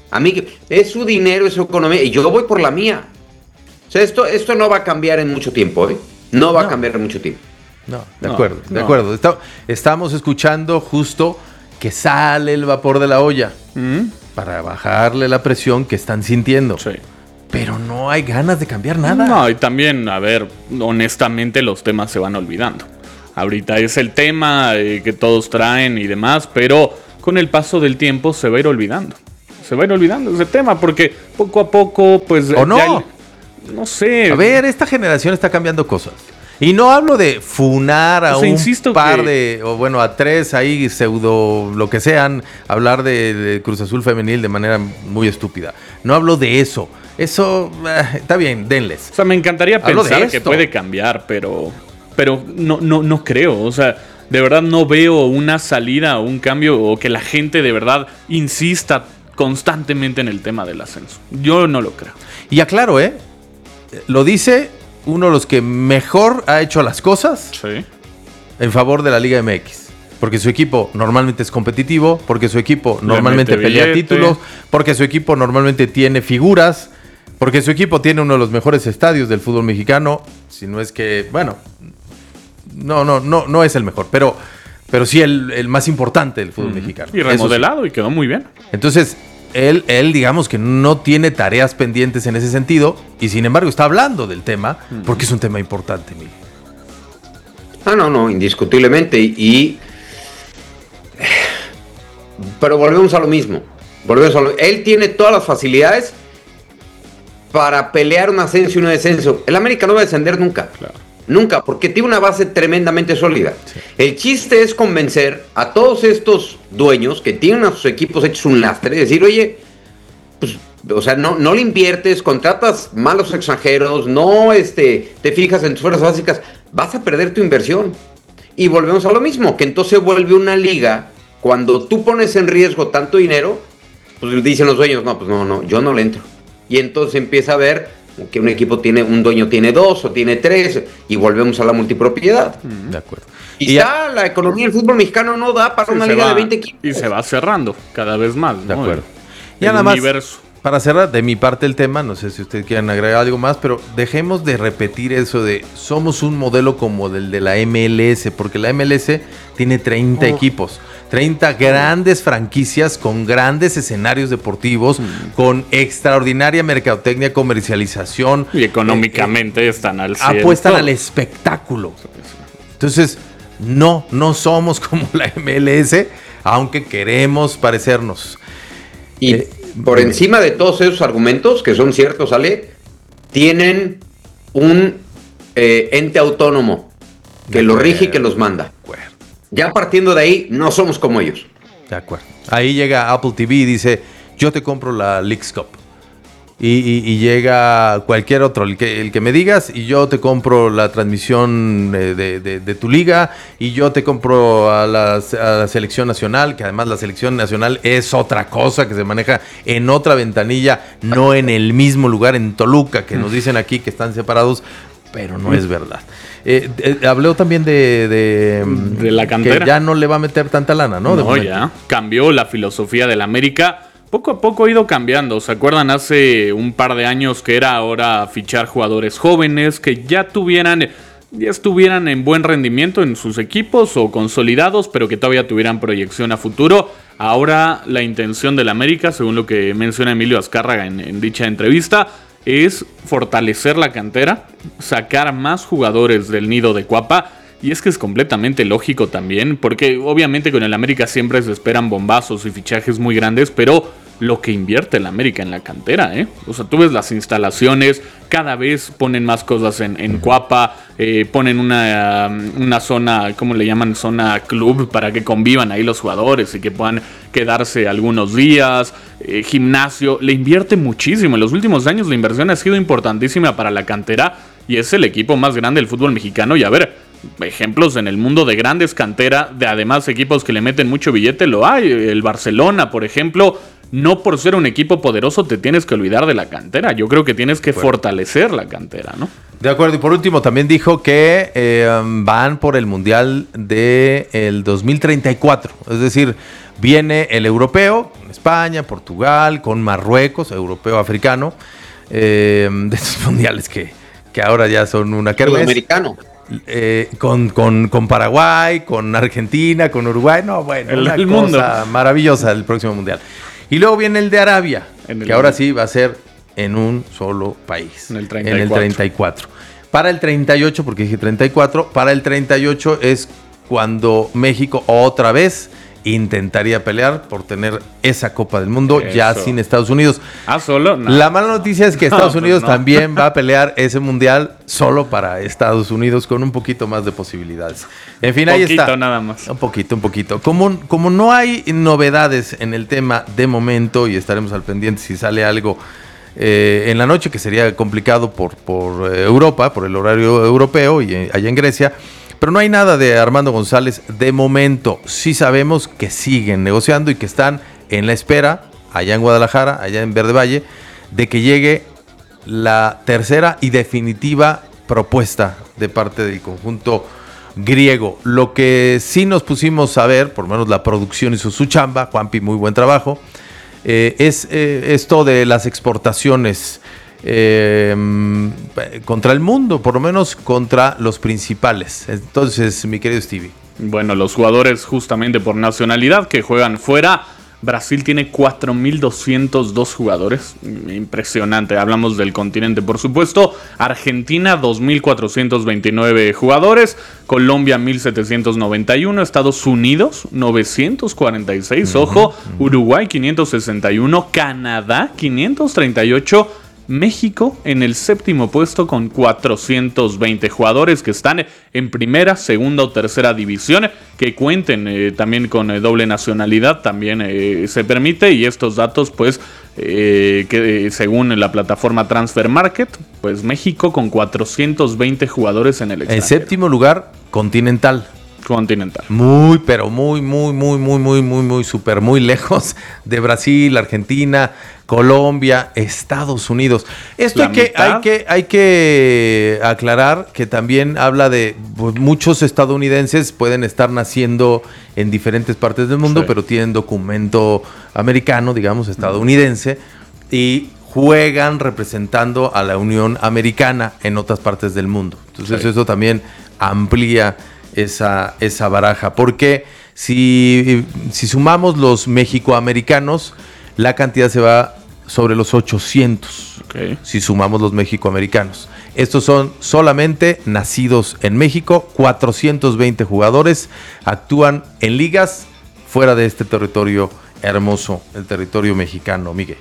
A mí es su dinero, es su economía, y yo voy por la mía. O sea, esto, esto no va a cambiar en mucho tiempo, ¿eh? No va no. a cambiar en mucho tiempo. No, de acuerdo, no, de no. acuerdo. Está, estamos escuchando justo que sale el vapor de la olla ¿Mm? para bajarle la presión que están sintiendo. Sí. Pero no hay ganas de cambiar nada. No, y también, a ver, honestamente los temas se van olvidando. Ahorita es el tema eh, que todos traen y demás, pero con el paso del tiempo se va a ir olvidando. Se va a ir olvidando ese tema porque poco a poco, pues... ¿O no? Ya, no sé. A ver, esta generación está cambiando cosas. Y no hablo de funar a o sea, un par que... de, o bueno, a tres ahí pseudo, lo que sean, hablar de, de Cruz Azul femenil de manera muy estúpida. No hablo de eso. Eso, eh, está bien, denles. O sea, me encantaría hablo pensar que puede cambiar, pero, pero no, no, no creo. O sea, de verdad no veo una salida o un cambio o que la gente de verdad insista constantemente en el tema del ascenso. Yo no lo creo. Y aclaro, ¿eh? Lo dice... uno de los que mejor ha hecho las cosas sí. en favor de la Liga M X. Porque su equipo normalmente es competitivo, porque su equipo normalmente pelea billete. títulos, porque su equipo normalmente tiene figuras, porque su equipo tiene uno de los mejores estadios del fútbol mexicano. Si no es que, bueno, no, no, no, no es el mejor, pero, pero sí el, el más importante del fútbol mm. mexicano. Y remodelado sí. y quedó muy bien. Entonces... Él, él, digamos que no tiene tareas pendientes en ese sentido y sin embargo está hablando del tema porque es un tema importante, Miguel. Ah, no, no, indiscutiblemente. Y, pero volvemos a lo mismo. Volvemos a lo, él tiene todas las facilidades para pelear un ascenso y un descenso. El América no va a descender nunca. Claro. Nunca, porque tiene una base tremendamente sólida. Sí. El chiste es convencer a todos estos dueños que tienen a sus equipos hechos un lastre, decir, oye, pues, o sea, no, no le inviertes, contratas malos extranjeros, no este, te fijas en tus fuerzas básicas, vas a perder tu inversión. Y volvemos a lo mismo, que entonces vuelve una liga, cuando tú pones en riesgo tanto dinero, pues dicen los dueños, no, pues no, no, yo no le entro. Y entonces empieza a ver que un equipo tiene, un dueño tiene dos o tiene tres, y volvemos a la multipropiedad. De acuerdo. Y, y ya la economía del fútbol mexicano no da para sí, una liga va, de veinte equipos. Y se va cerrando cada vez más, ¿no? De acuerdo. Y nada más, para cerrar de mi parte el tema, no sé si ustedes quieren agregar algo más, pero dejemos de repetir eso de somos un modelo como el de la M L S, porque la M L S tiene treinta oh. equipos. treinta grandes franquicias con grandes escenarios deportivos, mm. con extraordinaria mercadotecnia, comercialización. Y económicamente eh, están al cielo. Apuestan al espectáculo. Entonces, no, no somos como la M L S, aunque queremos parecernos. Y eh, por eh, encima de todos esos argumentos, que son ciertos, Ale, tienen un eh, ente autónomo que los rige y que los manda. Bueno. Ya partiendo de ahí, no somos como ellos. De acuerdo. Ahí llega Apple T V y dice, yo te compro la Leagues Cup. Y, y, y llega cualquier otro, el que, el que me digas, y yo te compro la transmisión de, de, de tu liga, y yo te compro a la, a la selección nacional, que además la selección nacional es otra cosa, que se maneja en otra ventanilla, no en el mismo lugar, en Toluca, que nos dicen aquí que están separados, pero no es verdad. Eh, eh, habló también de, de, de la cantera. Que ya no le va a meter tanta lana, ¿no? No, ya. Cambió la filosofía del América. Poco a poco ha ido cambiando. ¿Se acuerdan hace un par de años que era ahora fichar jugadores jóvenes que ya tuvieran, ya estuvieran en buen rendimiento en sus equipos o consolidados, pero que todavía tuvieran proyección a futuro? Ahora la intención del América, según lo que menciona Emilio Azcárraga en, en dicha entrevista, es fortalecer la cantera, sacar más jugadores del nido de Cuapa. Y es que es completamente lógico también, porque obviamente con el América siempre se esperan bombazos y fichajes muy grandes, pero lo que invierte el América en la cantera, ¿eh? O sea, tú ves las instalaciones, cada vez ponen más cosas en, en Cuapa, eh, ponen una, una zona, ¿cómo le llaman? Zona club, para que convivan ahí los jugadores y que puedan quedarse algunos días, eh, gimnasio, le invierte muchísimo. En los últimos años la inversión ha sido importantísima para la cantera y es el equipo más grande del fútbol mexicano. Y a ver, ejemplos en el mundo de grandes canteras, de además equipos que le meten mucho billete, lo hay. El Barcelona, por ejemplo, no por ser un equipo poderoso te tienes que olvidar de la cantera. Yo creo que tienes que fortalecer la cantera, ¿no? De acuerdo. Y por último también dijo que eh, van por el Mundial del dos mil treinta y cuatro. Es decir, viene el europeo, con España, Portugal, con Marruecos, europeo, africano, eh, de estos mundiales que, que ahora ya son una kermés. Sudamericano. Eh, con, con, con Paraguay, con Argentina, con Uruguay, no, bueno, el, una el cosa mundo. maravillosa el próximo mundial. Y luego viene el de Arabia, En el- que ahora sí va a ser en un solo país, En el treinta y en el cuatro. treinta y cuatro. Para el treinta y ocho, porque dije treinta y cuatro, para el treinta y ocho es cuando México otra vez intentaría pelear por tener esa Copa del Mundo ya Eso. sin Estados Unidos. Ah, solo. No. La mala noticia es que No, Estados pues Unidos no. también va a pelear ese mundial solo para Estados Unidos con un poquito más de posibilidades. En fin, ahí Poquito está. nada más. Un poquito, un poquito. Como, como no hay novedades en el tema de momento y estaremos al pendiente si sale algo eh, en la noche, que sería complicado por, por eh, Europa, por el horario europeo y eh, allá en Grecia. Pero no hay nada de Armando González de momento. Sí sabemos que siguen negociando y que están en la espera, allá en Guadalajara, allá en Verde Valle, de que llegue la tercera y definitiva propuesta de parte del conjunto griego. Lo que sí nos pusimos a ver, por lo menos la producción hizo su chamba, Juanpi, muy buen trabajo, eh, es eh, esto de las exportaciones eh, contra el mundo, por lo menos contra los principales. Entonces, mi querido Stevie. Bueno, los jugadores justamente por nacionalidad que juegan fuera. Brasil tiene cuatro mil doscientos dos jugadores. Impresionante. Hablamos del continente, por supuesto. Argentina, dos mil cuatrocientos veintinueve jugadores. Colombia, mil setecientos noventa y uno. Estados Unidos, novecientos cuarenta y seis. Uh-huh, Ojo. Uh-huh. Uruguay, quinientos sesenta y uno. Canadá, quinientos treinta y ocho. México en el séptimo puesto con cuatrocientos veinte jugadores que están en primera, segunda o tercera división, que cuenten eh, también con eh, doble nacionalidad, también eh, se permite, y estos datos pues eh, que eh, según la plataforma Transfer Market, pues México con cuatrocientos veinte jugadores en el extranjero. En séptimo lugar, Continental. Continental. Muy, pero muy, muy, muy, muy, muy, muy, muy, súper, muy lejos de Brasil, Argentina, Colombia, Estados Unidos. Esto hay que, hay que, hay que aclarar que también habla de pues, muchos estadounidenses pueden estar naciendo en diferentes partes del mundo, sí, pero tienen documento americano, digamos, estadounidense, y juegan representando a la Unión Americana en otras partes del mundo. Entonces, sí, eso también amplía esa, esa baraja, porque si, si sumamos los mexicoamericanos, la cantidad se va sobre los ochocientos, okay, si sumamos los mexicoamericanos. Estos son solamente nacidos en México, cuatrocientos veinte jugadores actúan en ligas fuera de este territorio hermoso, el territorio mexicano, Miguel.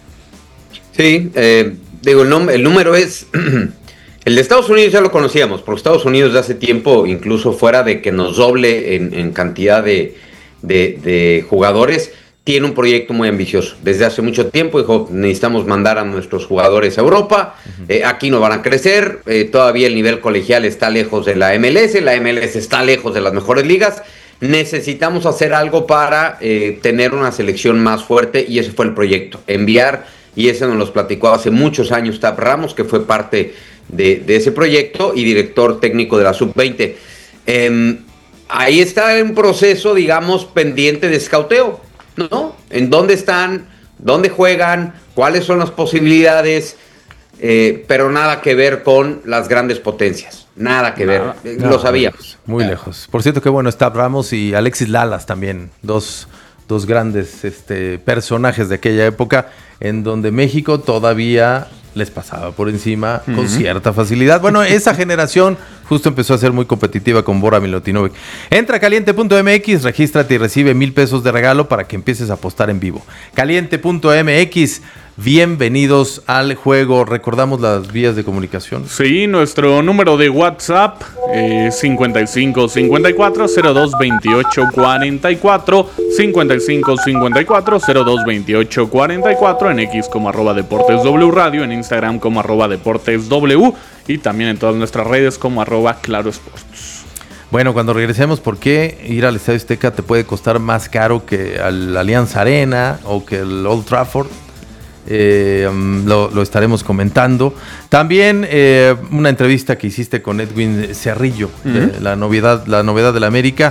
Sí, eh, digo, el, nom- el número es... El de Estados Unidos ya lo conocíamos, porque Estados Unidos de hace tiempo, incluso fuera de que nos doble en, en cantidad de, de, de jugadores, tiene un proyecto muy ambicioso. Desde hace mucho tiempo dijo, necesitamos mandar a nuestros jugadores a Europa, uh-huh, eh, aquí no van a crecer, eh, todavía el nivel colegial está lejos de la M L S, la M L S está lejos de las mejores ligas, necesitamos hacer algo para eh, tener una selección más fuerte, y ese fue el proyecto, enviar, y ese nos los platicó hace muchos años Tap Ramos, que fue parte de, de ese proyecto y director técnico de la sub veinte. Eh, ahí está un proceso, digamos, pendiente de escauteo, ¿no? ¿En dónde están? ¿Dónde juegan? ¿Cuáles son las posibilidades? Eh, pero nada que ver con las grandes potencias. Nada que nada, ver. Eh, nada, lo sabíamos. Muy eh. lejos. Por cierto, qué bueno, está Ramos y Alexis Lalas también. Dos, dos grandes este, personajes de aquella época en donde México todavía les pasaba por encima uh-huh, con cierta facilidad. Bueno, esa generación justo empezó a ser muy competitiva con Bora Milutinovic. Entra a caliente punto m x, regístrate y recibe mil pesos de regalo para que empieces a apostar en vivo. caliente punto m x, bienvenidos al juego. ¿Recordamos las vías de comunicación? Sí, nuestro número de WhatsApp eh, cincuenta y cinco cincuenta y cuatro cero dos veintiocho cuarenta y cuatro, cincuenta y cinco cincuenta y cuatro cero dos veintiocho cuarenta y cuatro, en X como arroba Deportes W Radio, en Instagram como arroba Deportes W, y también en todas nuestras redes como arroba Claro Sports. Bueno, cuando regresemos, ¿por qué ir al Estadio Azteca te puede costar más caro que al Allianz Arena o que el Old Trafford? Eh, um, lo, lo estaremos comentando. También eh, una entrevista que hiciste con Edwin Cerrillo, uh-huh, de la novedad, la novedad de la América,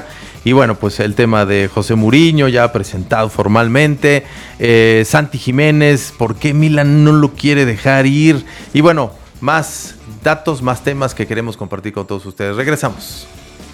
Y bueno, pues el tema de José Mourinho ya presentado formalmente. Eh, Santi Jiménez, ¿por qué Milan no lo quiere dejar ir? Y bueno, más datos, más temas que queremos compartir con todos ustedes. Regresamos.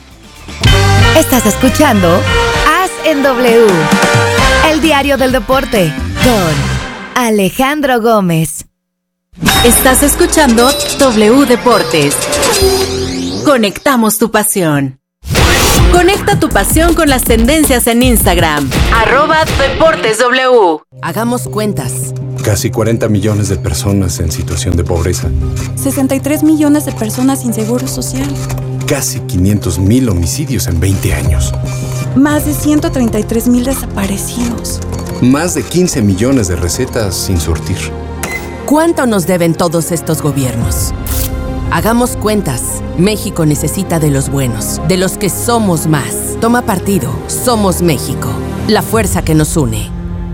Estás escuchando As en W, el diario del deporte, con Alejandro Gómez. Estás escuchando W Deportes. Conectamos tu pasión. Conecta tu pasión con las tendencias en Instagram. Arroba Deportes W. Hagamos cuentas. Casi cuarenta millones de personas en situación de pobreza. sesenta y tres millones de personas sin seguro social. Casi quinientos mil homicidios en veinte años. Más de ciento treinta y tres mil desaparecidos. Más de quince millones de recetas sin surtir. ¿Cuánto nos deben todos estos gobiernos? Hagamos cuentas. México necesita de los buenos, de los que somos más. Toma partido. Somos México. La fuerza que nos une.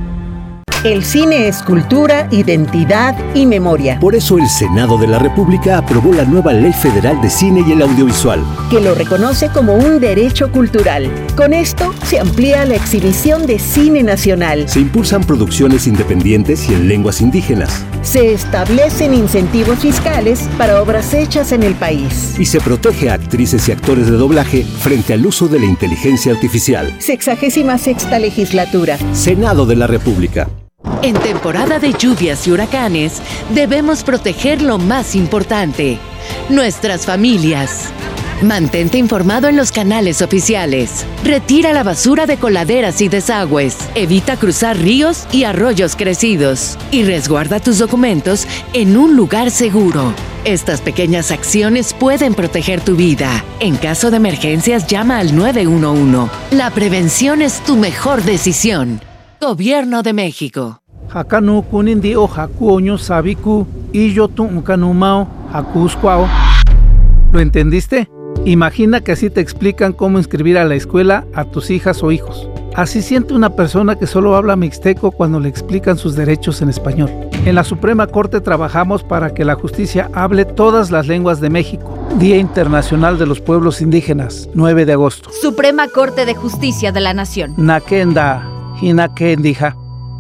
El cine es cultura, identidad y memoria. Por eso el Senado de la República aprobó la nueva Ley Federal de Cine y el Audiovisual, que lo reconoce como un derecho cultural. Con esto se amplía la exhibición de cine nacional. Se impulsan producciones independientes y en lenguas indígenas. Se establecen incentivos fiscales para obras hechas en el país. Y se protege a actrices y actores de doblaje frente al uso de la inteligencia artificial. Sexagésima sexta legislatura. Senado de la República. En temporada de lluvias y huracanes, debemos proteger lo más importante, nuestras familias. Mantente informado en los canales oficiales. Retira la basura de coladeras y desagües. Evita cruzar ríos y arroyos crecidos. Y resguarda tus documentos en un lugar seguro. Estas pequeñas acciones pueden proteger tu vida. En caso de emergencias, llama al nueve uno uno. La prevención es tu mejor decisión. Gobierno de México. Hakanu kunindi o hakuoño sabiku y yo tu unkanumao hakusquao. ¿Lo entendiste? Imagina que así te explican cómo inscribir a la escuela a tus hijas o hijos. Así siente una persona que solo habla mixteco cuando le explican sus derechos en español. En la Suprema Corte trabajamos para que la justicia hable todas las lenguas de México. Día Internacional de los Pueblos Indígenas, nueve de agosto. Suprema Corte de Justicia de la Nación. Nakenda. Hinakendija.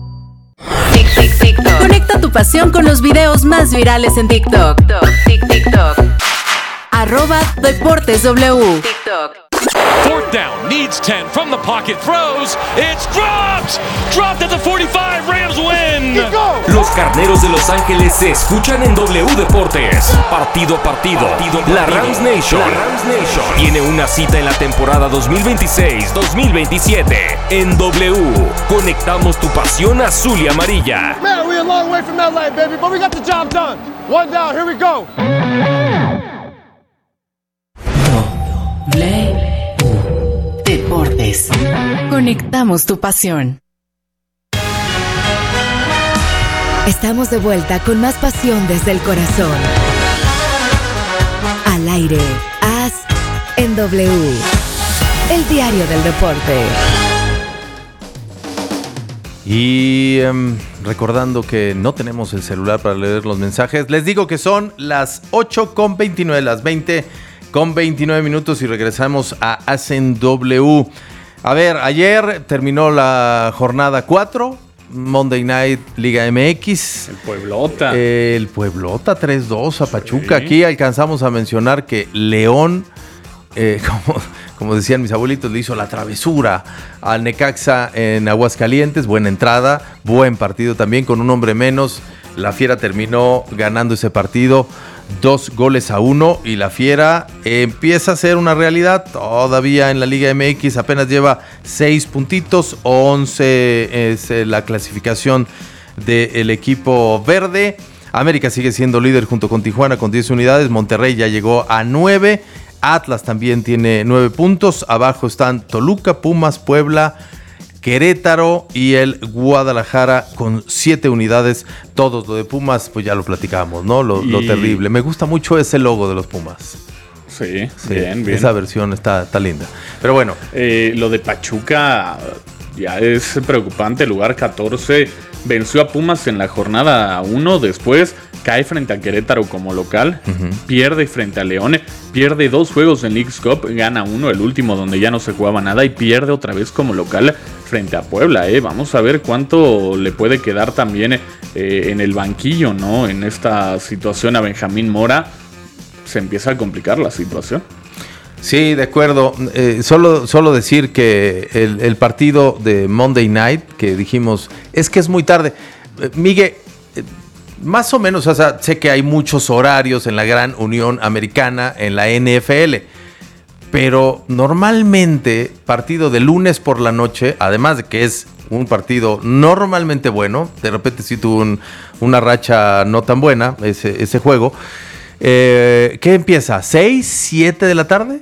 Conecta tu pasión con los videos más virales en TikTok. TikTok. Arroba Deportes W. TikTok. Fourth down, needs ten from the pocket, throws, it's dropped! Dropped at the forty-five, Rams win! Los Carneros de Los Ángeles se escuchan en W Deportes. Partido a partido, la Rams Nation tiene una cita en la temporada dos mil veintiséis dos mil veintisiete. En W, conectamos tu pasión azul y amarilla. Man, we're a long way from L A, baby, but we got the job done. One down, here we go. Deportes. Conectamos tu pasión. Estamos de vuelta con más pasión desde el corazón. Al aire, As en W, el diario del deporte. Y um, recordando que no tenemos el celular para leer los mensajes, les digo que son las ocho con veintinueve, las veinte con veintinueve minutos y regresamos a As en W. A ver, ayer terminó la jornada cuatro, Monday Night Liga M X. El Pueblota. Eh, el Pueblota tres dos a Pachuca. Sí. Aquí alcanzamos a mencionar que León, eh, como, como decían mis abuelitos, le hizo la travesura al Necaxa en Aguascalientes. Buena entrada, buen partido también con un hombre menos. La Fiera terminó ganando ese partido dos goles a uno y la Fiera empieza a ser una realidad todavía en la Liga M X, apenas lleva seis puntitos, once es la clasificación del equipo verde. América sigue siendo líder junto con Tijuana con diez unidades, Monterrey ya llegó a nueve, Atlas también tiene nueve puntos, abajo están Toluca, Pumas, Puebla, Querétaro y el Guadalajara con siete unidades. Todos, lo de Pumas, pues ya lo platicamos, ¿no? Lo, y... lo terrible. Me gusta mucho ese logo de los Pumas. Sí, sí bien, bien. Esa versión está, está linda. Pero bueno. Eh, lo de Pachuca ya es preocupante. Lugar catorce. venció a Pumas en la jornada uno, después cae frente a Querétaro como local, uh-huh. pierde frente a León, pierde dos juegos en Leagues Cup, gana uno, el último donde ya no se jugaba nada, y pierde otra vez como local frente a Puebla. Eh. Vamos a ver cuánto le puede quedar también eh, en el banquillo, ¿no? En esta situación a Benjamín Mora se empieza a complicar la situación. Sí, de acuerdo. Eh, solo, solo decir que el, el partido de Monday Night, que dijimos, es que es muy tarde. Eh, Miguel, eh, más o menos, o sea, sé que hay muchos horarios en la Gran Unión Americana, en la N F L, pero normalmente partido de lunes por la noche, además de que es un partido normalmente bueno, de repente sí tuvo un, una racha no tan buena ese, ese juego. Eh, ¿Qué empieza? ¿seis, siete de la tarde?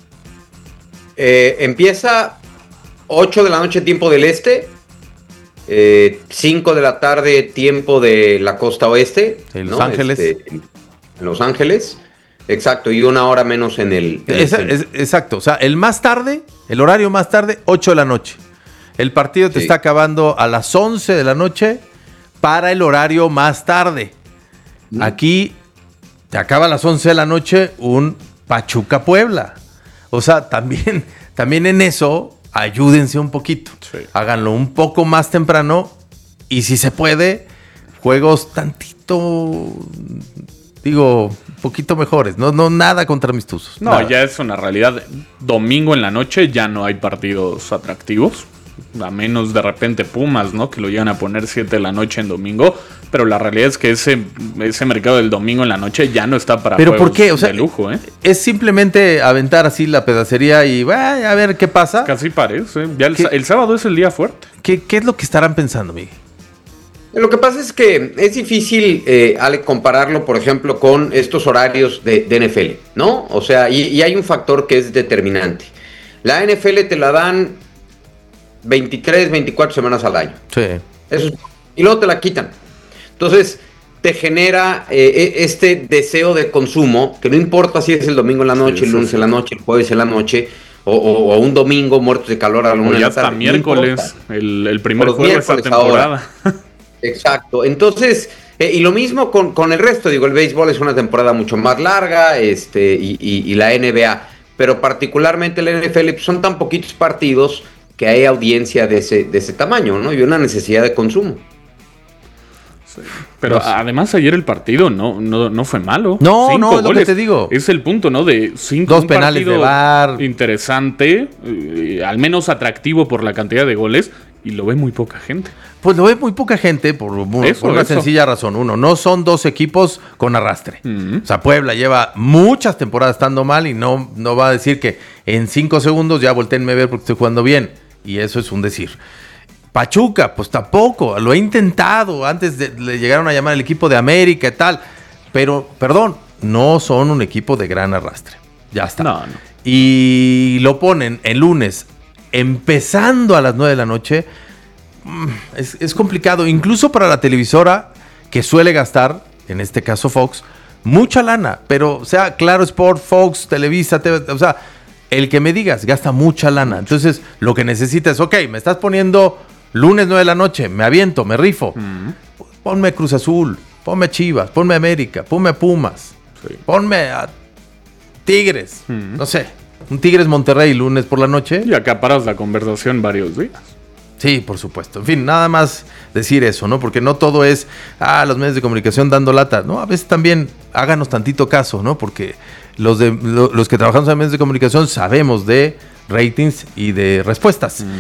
Eh, empieza ocho de la noche tiempo del este, eh, cinco de la tarde tiempo de la costa oeste. En Los ¿no? Ángeles. Este, en Los Ángeles, exacto, y una hora menos en el... En es, el es, exacto, o sea, el más tarde, el horario más tarde, ocho de la noche. El partido te sí. está acabando a las once de la noche para el horario más tarde. Mm. Aquí... te acaba a las once de la noche un Pachuca Puebla. O sea, también, también en eso, ayúdense un poquito. Sí. Háganlo un poco más temprano y si se puede, juegos tantito, digo, un poquito mejores. No, no nada contra mis tuzos. No, nada. Ya es una realidad. Domingo en la noche ya no hay partidos atractivos. A menos de repente Pumas, ¿no? Que lo llegan a poner siete de la noche en domingo. Pero la realidad es que ese, ese mercado del domingo en la noche ya no está para ¿Pero juegos por qué? O sea, de lujo, ¿eh? Es simplemente aventar así la pedacería y bah, a ver qué pasa. Casi parece. Ya el, el sábado es el día fuerte. ¿Qué, qué es lo que estarán pensando, Miguel? Lo que pasa es que es difícil, eh, Ale, compararlo, por ejemplo, con estos horarios de, de N F L, ¿no? O sea, y, y hay un factor que es determinante. La N F L te la dan veintitrés, veinticuatro semanas al año. Sí. Eso es, y luego te la quitan. Entonces, te genera eh, este deseo de consumo, que no importa si es el domingo en la noche, sí, el lunes sí, en la noche, el jueves en la noche, o, o, o un domingo muertos de calor a la una de la tarde. Hasta miércoles, no el, el primer juego de esta temporada. Exacto. Entonces, eh, y lo mismo con, con el resto. Digo, el béisbol es una temporada mucho más larga, este, y, y, y la N B A, pero particularmente la N F L, pues son tan poquitos partidos que hay audiencia de ese, de ese tamaño, ¿no? Y una necesidad de consumo. Sí. Pero pues, además ayer el partido no, no, no fue malo. No, cinco no, es goles. lo que te digo. Es el punto, ¿no? De cinco, dos penales de V A R. Interesante, eh, al menos atractivo por la cantidad de goles, y lo ve muy poca gente. Pues lo ve muy poca gente por, por eso, una eso. sencilla razón. Uno, no son dos equipos con arrastre. Uh-huh. O sea, Puebla lleva muchas temporadas estando mal y no, no va a decir que en cinco segundos ya volteenme a ver porque estoy jugando bien. Y eso es un decir. Pachuca, pues tampoco, lo he intentado, antes de, le llegaron a llamar el equipo de América y tal, pero, perdón, no son un equipo de gran arrastre, ya está. No, no. Y lo ponen el lunes, empezando a las nueve de la noche, es, es complicado, incluso para la televisora, que suele gastar, en este caso Fox, mucha lana, pero, o sea, Claro Sport, Fox, Televisa, T V, o sea, el que me digas, gasta mucha lana, entonces, lo que necesita es, ok, me estás poniendo... lunes nueve de la noche, me aviento, me rifo. Uh-huh. Ponme Cruz Azul, ponme Chivas, ponme América, ponme Pumas, sí. ponme a Tigres, uh-huh. no sé, un Tigres Monterrey lunes por la noche. Y acaparas la conversación varios días. Sí, por supuesto. En fin, nada más decir eso, ¿no? Porque no todo es, ah, los medios de comunicación dando lata, ¿no? A veces también háganos tantito caso, ¿no? Porque los, de, lo, los que trabajamos en medios de comunicación sabemos de ratings y de respuestas. Uh-huh.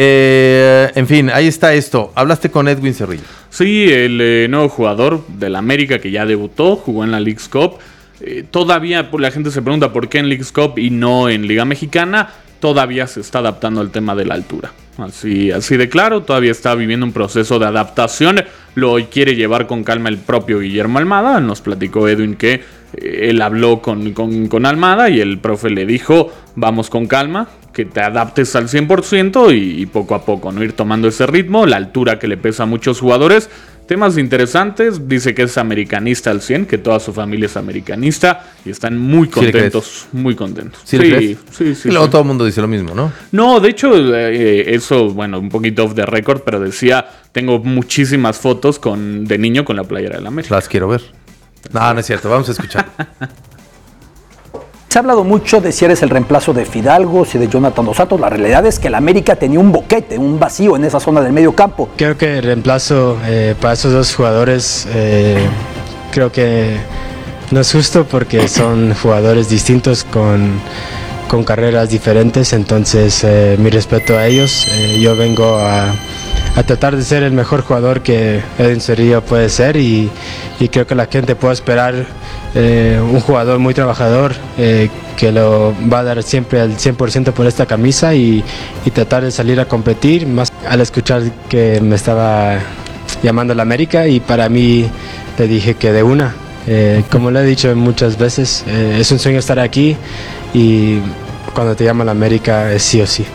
Eh, en fin, ahí está esto. Hablaste con Edwin Cerrillo. Sí, el eh, nuevo jugador del América que ya debutó, jugó en la Leagues Cup. Eh, todavía la gente se pregunta por qué en Leagues Cup y no en Liga Mexicana. Todavía se está adaptando al tema de la altura. Así, así de claro, todavía está viviendo un proceso de adaptación. Lo quiere llevar con calma el propio Guillermo Almada. Nos platicó Edwin que eh, él habló con, con, con Almada y el profe le dijo, vamos con calma, que te adaptes al cien por ciento y, y poco a poco, ¿no? Ir tomando ese ritmo, la altura que le pesa a muchos jugadores. temas interesantes. Dice que es americanista al cien, que toda su familia es americanista y están muy contentos, muy contentos. ¿Sí, sí, sí, sí, sí. Y luego sí. todo el mundo dice lo mismo, ¿no? No, de hecho, eh, eso, bueno, un poquito off the record, pero decía, tengo muchísimas fotos con de niño con la playera del América. Las quiero ver. No, no es cierto, vamos a escuchar. Se ha hablado mucho de si eres el reemplazo de Fidalgo, si de Jonathan Dos Santos. La realidad es que el América tenía un boquete, un vacío en esa zona del medio campo. Creo que el reemplazo eh, para esos dos jugadores eh, creo que no es justo porque son jugadores distintos con, con carreras diferentes. Entonces eh, mi respeto a ellos. Eh, yo vengo a, a tratar de ser el mejor jugador que Edwin Cerrillo puede ser y, y creo que la gente puede esperar Eh, un jugador muy trabajador eh, que lo va a dar siempre al cien por ciento por esta camisa y, y tratar de salir a competir, más al escuchar que me estaba llamando a la América y para mí le dije que de una, eh, como le he dicho muchas veces, eh, es un sueño estar aquí y cuando te llama la América es sí o sí.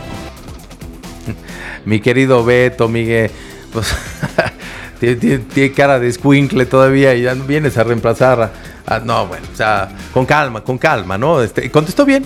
Mi querido Beto, Miguel, pues tiene, tiene, tiene cara de escuincle todavía y ya vienes a reemplazar a... Ah, no, bueno, o sea, con calma, con calma, ¿no? Este, ¿contestó bien?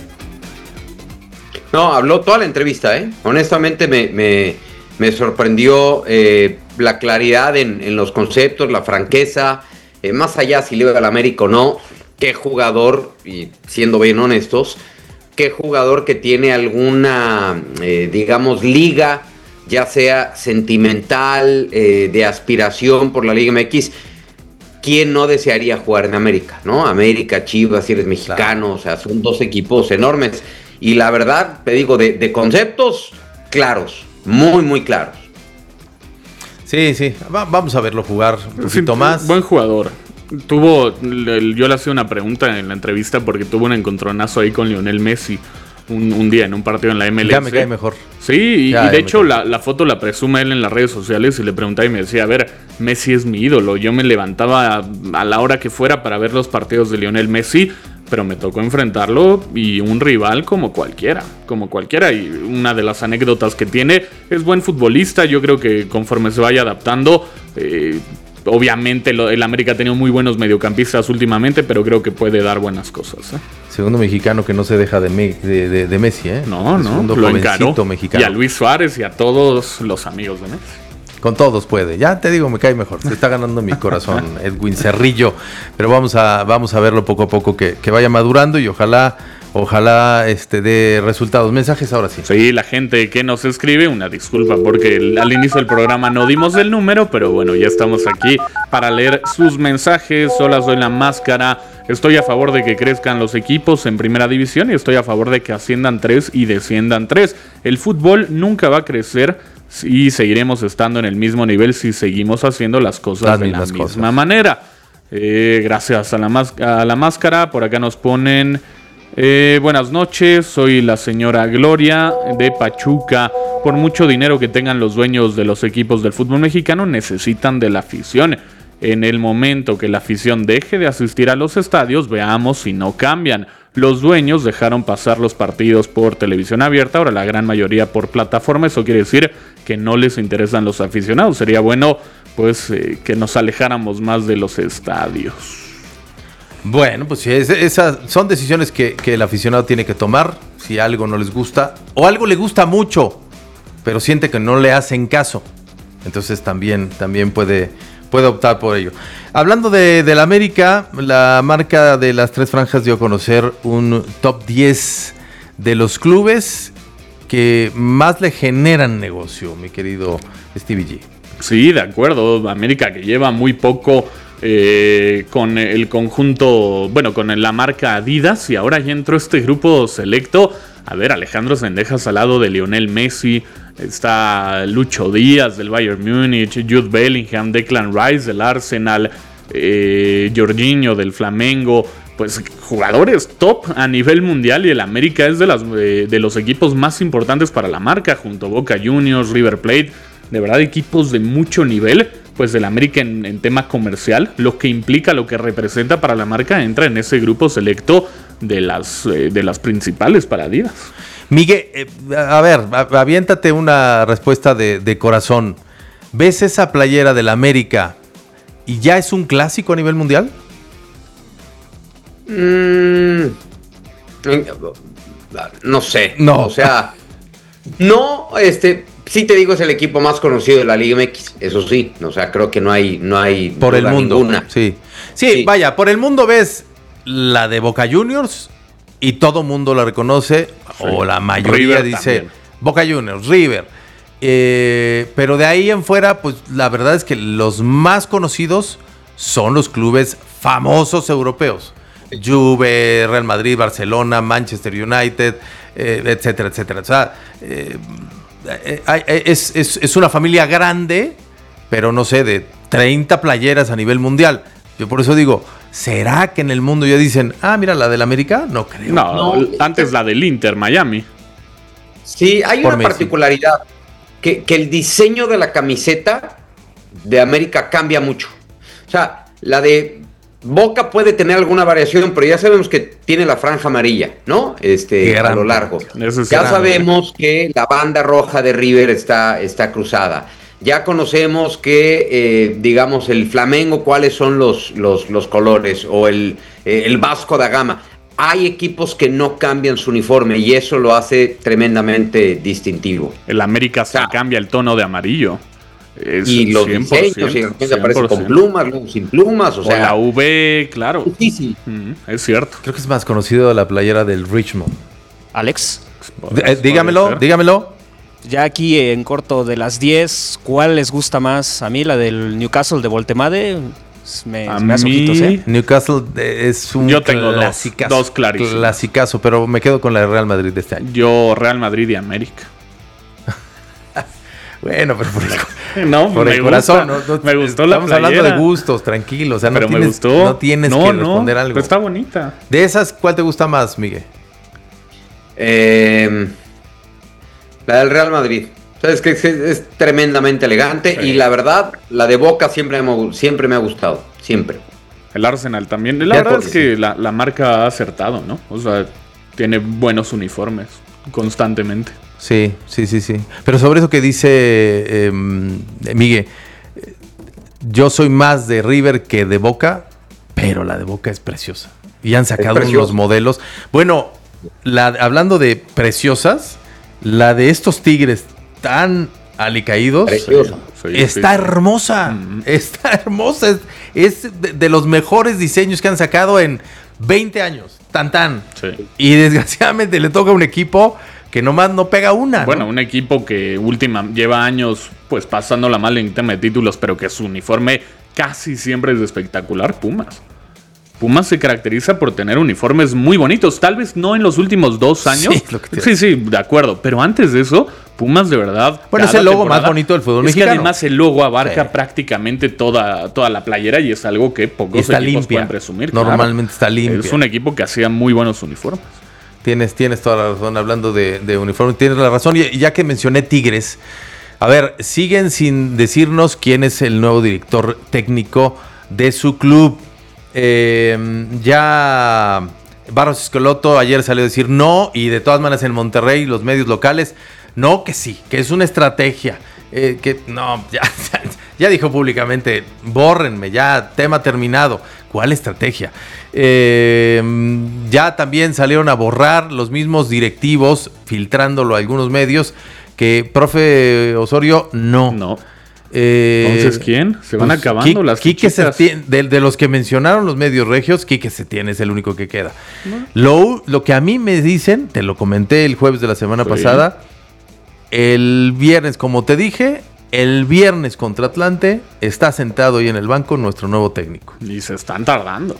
No, habló toda la entrevista, ¿eh? Honestamente me, me, me sorprendió eh, la claridad en, en los conceptos, la franqueza, eh, más allá si le iba al América o no, qué jugador, y siendo bien honestos, qué jugador que tiene alguna, eh, digamos, liga, ya sea sentimental, eh, de aspiración por la Liga M X. ¿Quién no desearía jugar en América, no? América, Chivas, si eres mexicano, claro. O sea, son dos equipos enormes. Y la verdad, te digo, de, de conceptos claros, muy, muy claros. Sí, sí, Va, vamos a verlo jugar un poquito sí, más. Buen jugador. Tuvo, yo le hacía una pregunta en la entrevista porque tuvo un encontronazo ahí con Lionel Messi. Un, un día en un partido en la M L S. Ya me cae mejor. Sí, y, y de hecho la, la foto la presume él en las redes sociales y le preguntaba y me decía, a ver, Messi es mi ídolo. Yo me levantaba a, a la hora que fuera para ver los partidos de Lionel Messi, pero me tocó enfrentarlo y un rival como cualquiera, como cualquiera. Y una de las anécdotas que tiene, es buen futbolista. Yo creo que conforme se vaya adaptando... Eh, Obviamente lo, el América ha tenido muy buenos mediocampistas últimamente, pero creo que puede dar buenas cosas, ¿eh? Segundo mexicano que no se deja de, me, de, de, de Messi, ¿eh? No, no, Segundo lo encaró. Mexicano. Y a Luis Suárez y a todos los amigos de Messi. Con todos puede. Ya te digo, me cae mejor. Se está ganando mi corazón Edwin Cerrillo. Pero vamos a, vamos a verlo poco a poco que, que vaya madurando y ojalá... Ojalá este dé resultados. Mensajes ahora sí. Sí, la gente que nos escribe, una disculpa porque el, al inicio del programa no dimos el número, pero bueno, ya estamos aquí para leer sus mensajes. Hola, soy La Máscara. Estoy a favor de que crezcan los equipos en primera división y estoy a favor de que asciendan tres y desciendan tres. El fútbol nunca va a crecer y seguiremos estando en el mismo nivel si seguimos haciendo las cosas las de la misma cosas. manera. Eh, gracias a la, a la Máscara. Por acá nos ponen... Eh, buenas noches, soy la señora Gloria de Pachuca. Por mucho dinero que tengan los dueños de los equipos del fútbol mexicano, necesitan de la afición. En el momento que la afición deje de asistir a los estadios, veamos si no cambian. Los dueños dejaron pasar los partidos por televisión abierta, ahora la gran mayoría por plataforma. Eso quiere decir que no les interesan los aficionados. Sería bueno pues eh, que nos alejáramos más de los estadios. Bueno, pues sí, es, esas son decisiones que, que el aficionado tiene que tomar. Si algo no les gusta o algo le gusta mucho, pero siente que no le hacen caso, entonces también, también puede, puede optar por ello. Hablando de, de la América, la marca de las tres franjas dio a conocer un top diez de los clubes que más le generan negocio, mi querido Stevie G. Sí, de acuerdo. América que lleva muy poco... Eh, con el conjunto, bueno, con la marca Adidas, y ahora ya entró este grupo selecto. A ver, Alejandro Sendejas al lado de Lionel Messi, está Lucho Díaz del Bayern Múnich, Jude Bellingham, Declan Rice del Arsenal, eh, Jorginho del Flamengo, pues jugadores top a nivel mundial, y el América es de, las, eh, de los equipos más importantes para la marca, junto a Boca Juniors, River Plate, de verdad equipos de mucho nivel. Pues del América en, en tema comercial, lo que implica, lo que representa para la marca, entra en ese grupo selecto de las, eh, de las principales para Adidas. Miguel, eh, a ver, aviéntate una respuesta de, de corazón. ¿Ves esa playera del América ¿Y ya es un clásico a nivel mundial? Mm, no sé. No. O sea, no, este, sí te digo, es el equipo más conocido de la Liga M X, eso sí. O sea, creo que no hay, no hay por el mundo. Ninguna. Sí. sí. Sí, vaya, por el mundo ves la de Boca Juniors y todo mundo la reconoce, sí. o la mayoría River dice también. Boca Juniors, River. Eh, pero de ahí en fuera, pues la verdad es que los más conocidos son los clubes famosos europeos. Juve, Real Madrid, Barcelona, Manchester United, eh, etcétera, etcétera. O sea, eh, eh, es, es, es una familia grande, pero no sé, de treinta playeras a nivel mundial. Yo por eso digo, ¿será que en el mundo ya dicen, ah, mira, la del América? No creo. No, no antes la del Inter, Miami. Sí, hay por una Messi. particularidad, que, que el diseño de la camiseta de América cambia mucho. O sea, la de Boca puede tener alguna variación, pero ya sabemos que tiene la franja amarilla, ¿no? Este, a lo largo. Es ya grande. sabemos que la banda roja de River está, está cruzada. Ya conocemos que, eh, digamos, el Flamengo, cuáles son los, los, los colores, o el, eh, el Vasco da Gama. Hay equipos que no cambian su uniforme y eso lo hace tremendamente distintivo. El América se ah. cambia el tono de amarillo. Es y los diseños, y de repente aparece con plumas, luego sin plumas, o, o sea... la V, claro. Difícil. Mm, es cierto. Creo que es más conocido la playera del Richmond. Alex. D- eh, dígamelo, dígamelo. Ya aquí en corto de las diez, ¿cuál les gusta más? A mí la del Newcastle de Voltemade me, a me hace mí ojitos, ¿eh? Newcastle es un Yo tengo clasicazo, dos, dos clarísimos. clasicazo, pero me quedo con la de Real Madrid de este año. Yo Real Madrid y América. Bueno, pero por el, no, por me el gusta, corazón. No, no, me gustó la Estamos playera. hablando de gustos, tranquilo. O sea, no pero tienes, me gustó. no tienes no, que no, responder algo. Pero está bonita. De esas, ¿cuál te gusta más, Miguel? Eh, la del Real Madrid. Sabes que es, es tremendamente elegante, sí. Y la verdad, la de Boca siempre me, siempre me ha gustado. Siempre. El Arsenal también. La Ya verdad por, es que la, la marca ha acertado, ¿no? O sea, tiene buenos uniformes constantemente. Sí, sí, sí, sí. Pero sobre eso que dice eh, Miguel, yo soy más de River que de Boca, pero la de Boca es preciosa. Y han sacado unos modelos. Bueno, la, hablando de preciosas, la de estos Tigres tan alicaídos Preciosa. Sí, está sí, hermosa. Sí. Está hermosa. Es, es de, de los mejores diseños que han sacado en veinte años. Tan tan. Sí. Y desgraciadamente le toca a un equipo que nomás no pega una. Bueno, ¿no? un equipo que última lleva años pues pasándola mal en tema de títulos, pero que su uniforme casi siempre es espectacular. Pumas. Pumas se caracteriza por tener uniformes muy bonitos. Tal vez no en los últimos dos años. Sí, lo que sí, sí, de acuerdo. Pero antes de eso, Pumas de verdad... Bueno, es el logo más bonito del fútbol es mexicano. Es que además el logo abarca sí. prácticamente toda, toda la playera y es algo que pocos está equipos limpia. pueden presumir. Normalmente claro. está limpia. Es un equipo que hacía muy buenos uniformes. Tienes, tienes toda la razón, hablando de, de uniformes, tienes la razón. Y ya que mencioné Tigres, a ver, siguen sin decirnos quién es el nuevo director técnico de su club. Eh, ya Barros Esqueloto ayer salió a decir no, y de todas maneras en Monterrey los medios locales, no, que sí, que es una estrategia. Eh, que no, ya, ya, ya dijo públicamente, bórrenme, ya, tema terminado. ¿Cuál estrategia? Eh, ya también salieron a borrar los mismos directivos, filtrándolo a algunos medios, que profe Osorio, no. No. Eh, Entonces, ¿quién? Se van pues, acabando Quique, las Quique Setién, de, de los que mencionaron los medios regios, Quique Setién es el único que queda. No. Lo, lo que a mí me dicen, te lo comenté el jueves de la semana sí. pasada, el viernes, como te dije, el viernes contra Atlante, está sentado ahí en el banco nuestro nuevo técnico. Y se están tardando.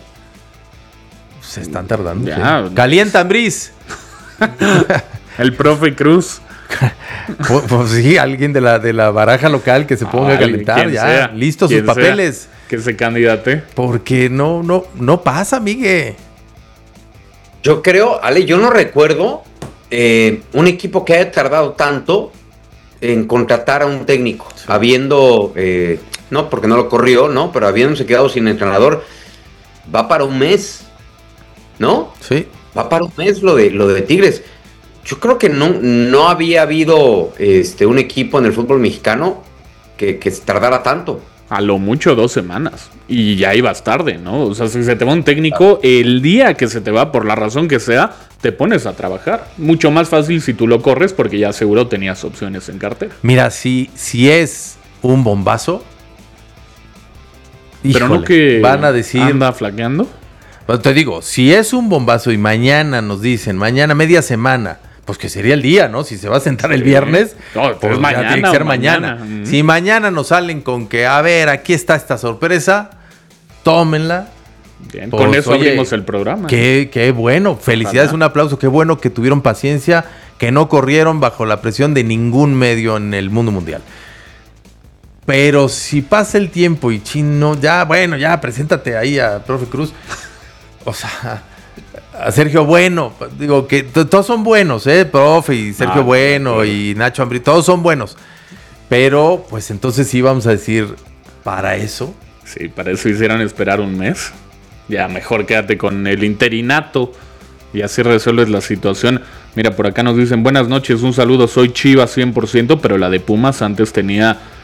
Se están tardando. Ya, sí. Calientan, Briz. El profe Cruz. pues, pues sí, alguien de la, de la baraja local que se ponga Ay, a calentar, ya, sea, listos sus papeles. Sea, que se candidate. Porque no, no, no pasa, Miguel. Yo creo, Ale, yo no recuerdo eh, un equipo que haya tardado tanto en contratar a un técnico, sí. habiendo, eh, no, porque no lo corrió, no, pero habiéndose quedado sin entrenador, va para un mes, ¿no? Sí. Va para un mes lo de, lo de Tigres. Yo creo que no, no había habido este, un equipo en el fútbol mexicano que, que tardara tanto. A lo mucho dos semanas. Y ya ibas tarde, ¿no? O sea, si se te va un técnico, el día que se te va, por la razón que sea, te pones a trabajar. Mucho más fácil si tú lo corres porque ya seguro tenías opciones en cartera. Mira, si, si es un bombazo... Pero híjole, no que van a decir... anda flaqueando. Pues te digo, si es un bombazo y mañana nos dicen, mañana media semana... Pues que sería el día, ¿no? Si se va a sentar el viernes, no, pues es mañana, ya tiene que ser mañana. mañana. Si mañana nos salen con que, a ver, aquí está esta sorpresa, tómenla. Bien, pues, con eso oye, abrimos el programa. Qué, qué bueno, felicidades, Ojalá. Un aplauso, qué bueno que tuvieron paciencia, que no corrieron bajo la presión de ningún medio en el mundo mundial. Pero si pasa el tiempo y Chino, ya, bueno, ya, preséntate ahí a profe Cruz. O sea... A Sergio Bueno, digo que t- todos son buenos, ¿eh? Profe y Sergio ah, Bueno claro. y Nacho Ambrí, todos son buenos. Pero, pues entonces sí vamos a decir, ¿para eso? Sí, para eso hicieron esperar un mes. Ya, mejor quédate con el interinato y así resuelves la situación. Mira, por acá nos dicen, buenas noches, un saludo, soy Chivas cien por ciento, pero la de Pumas antes tenía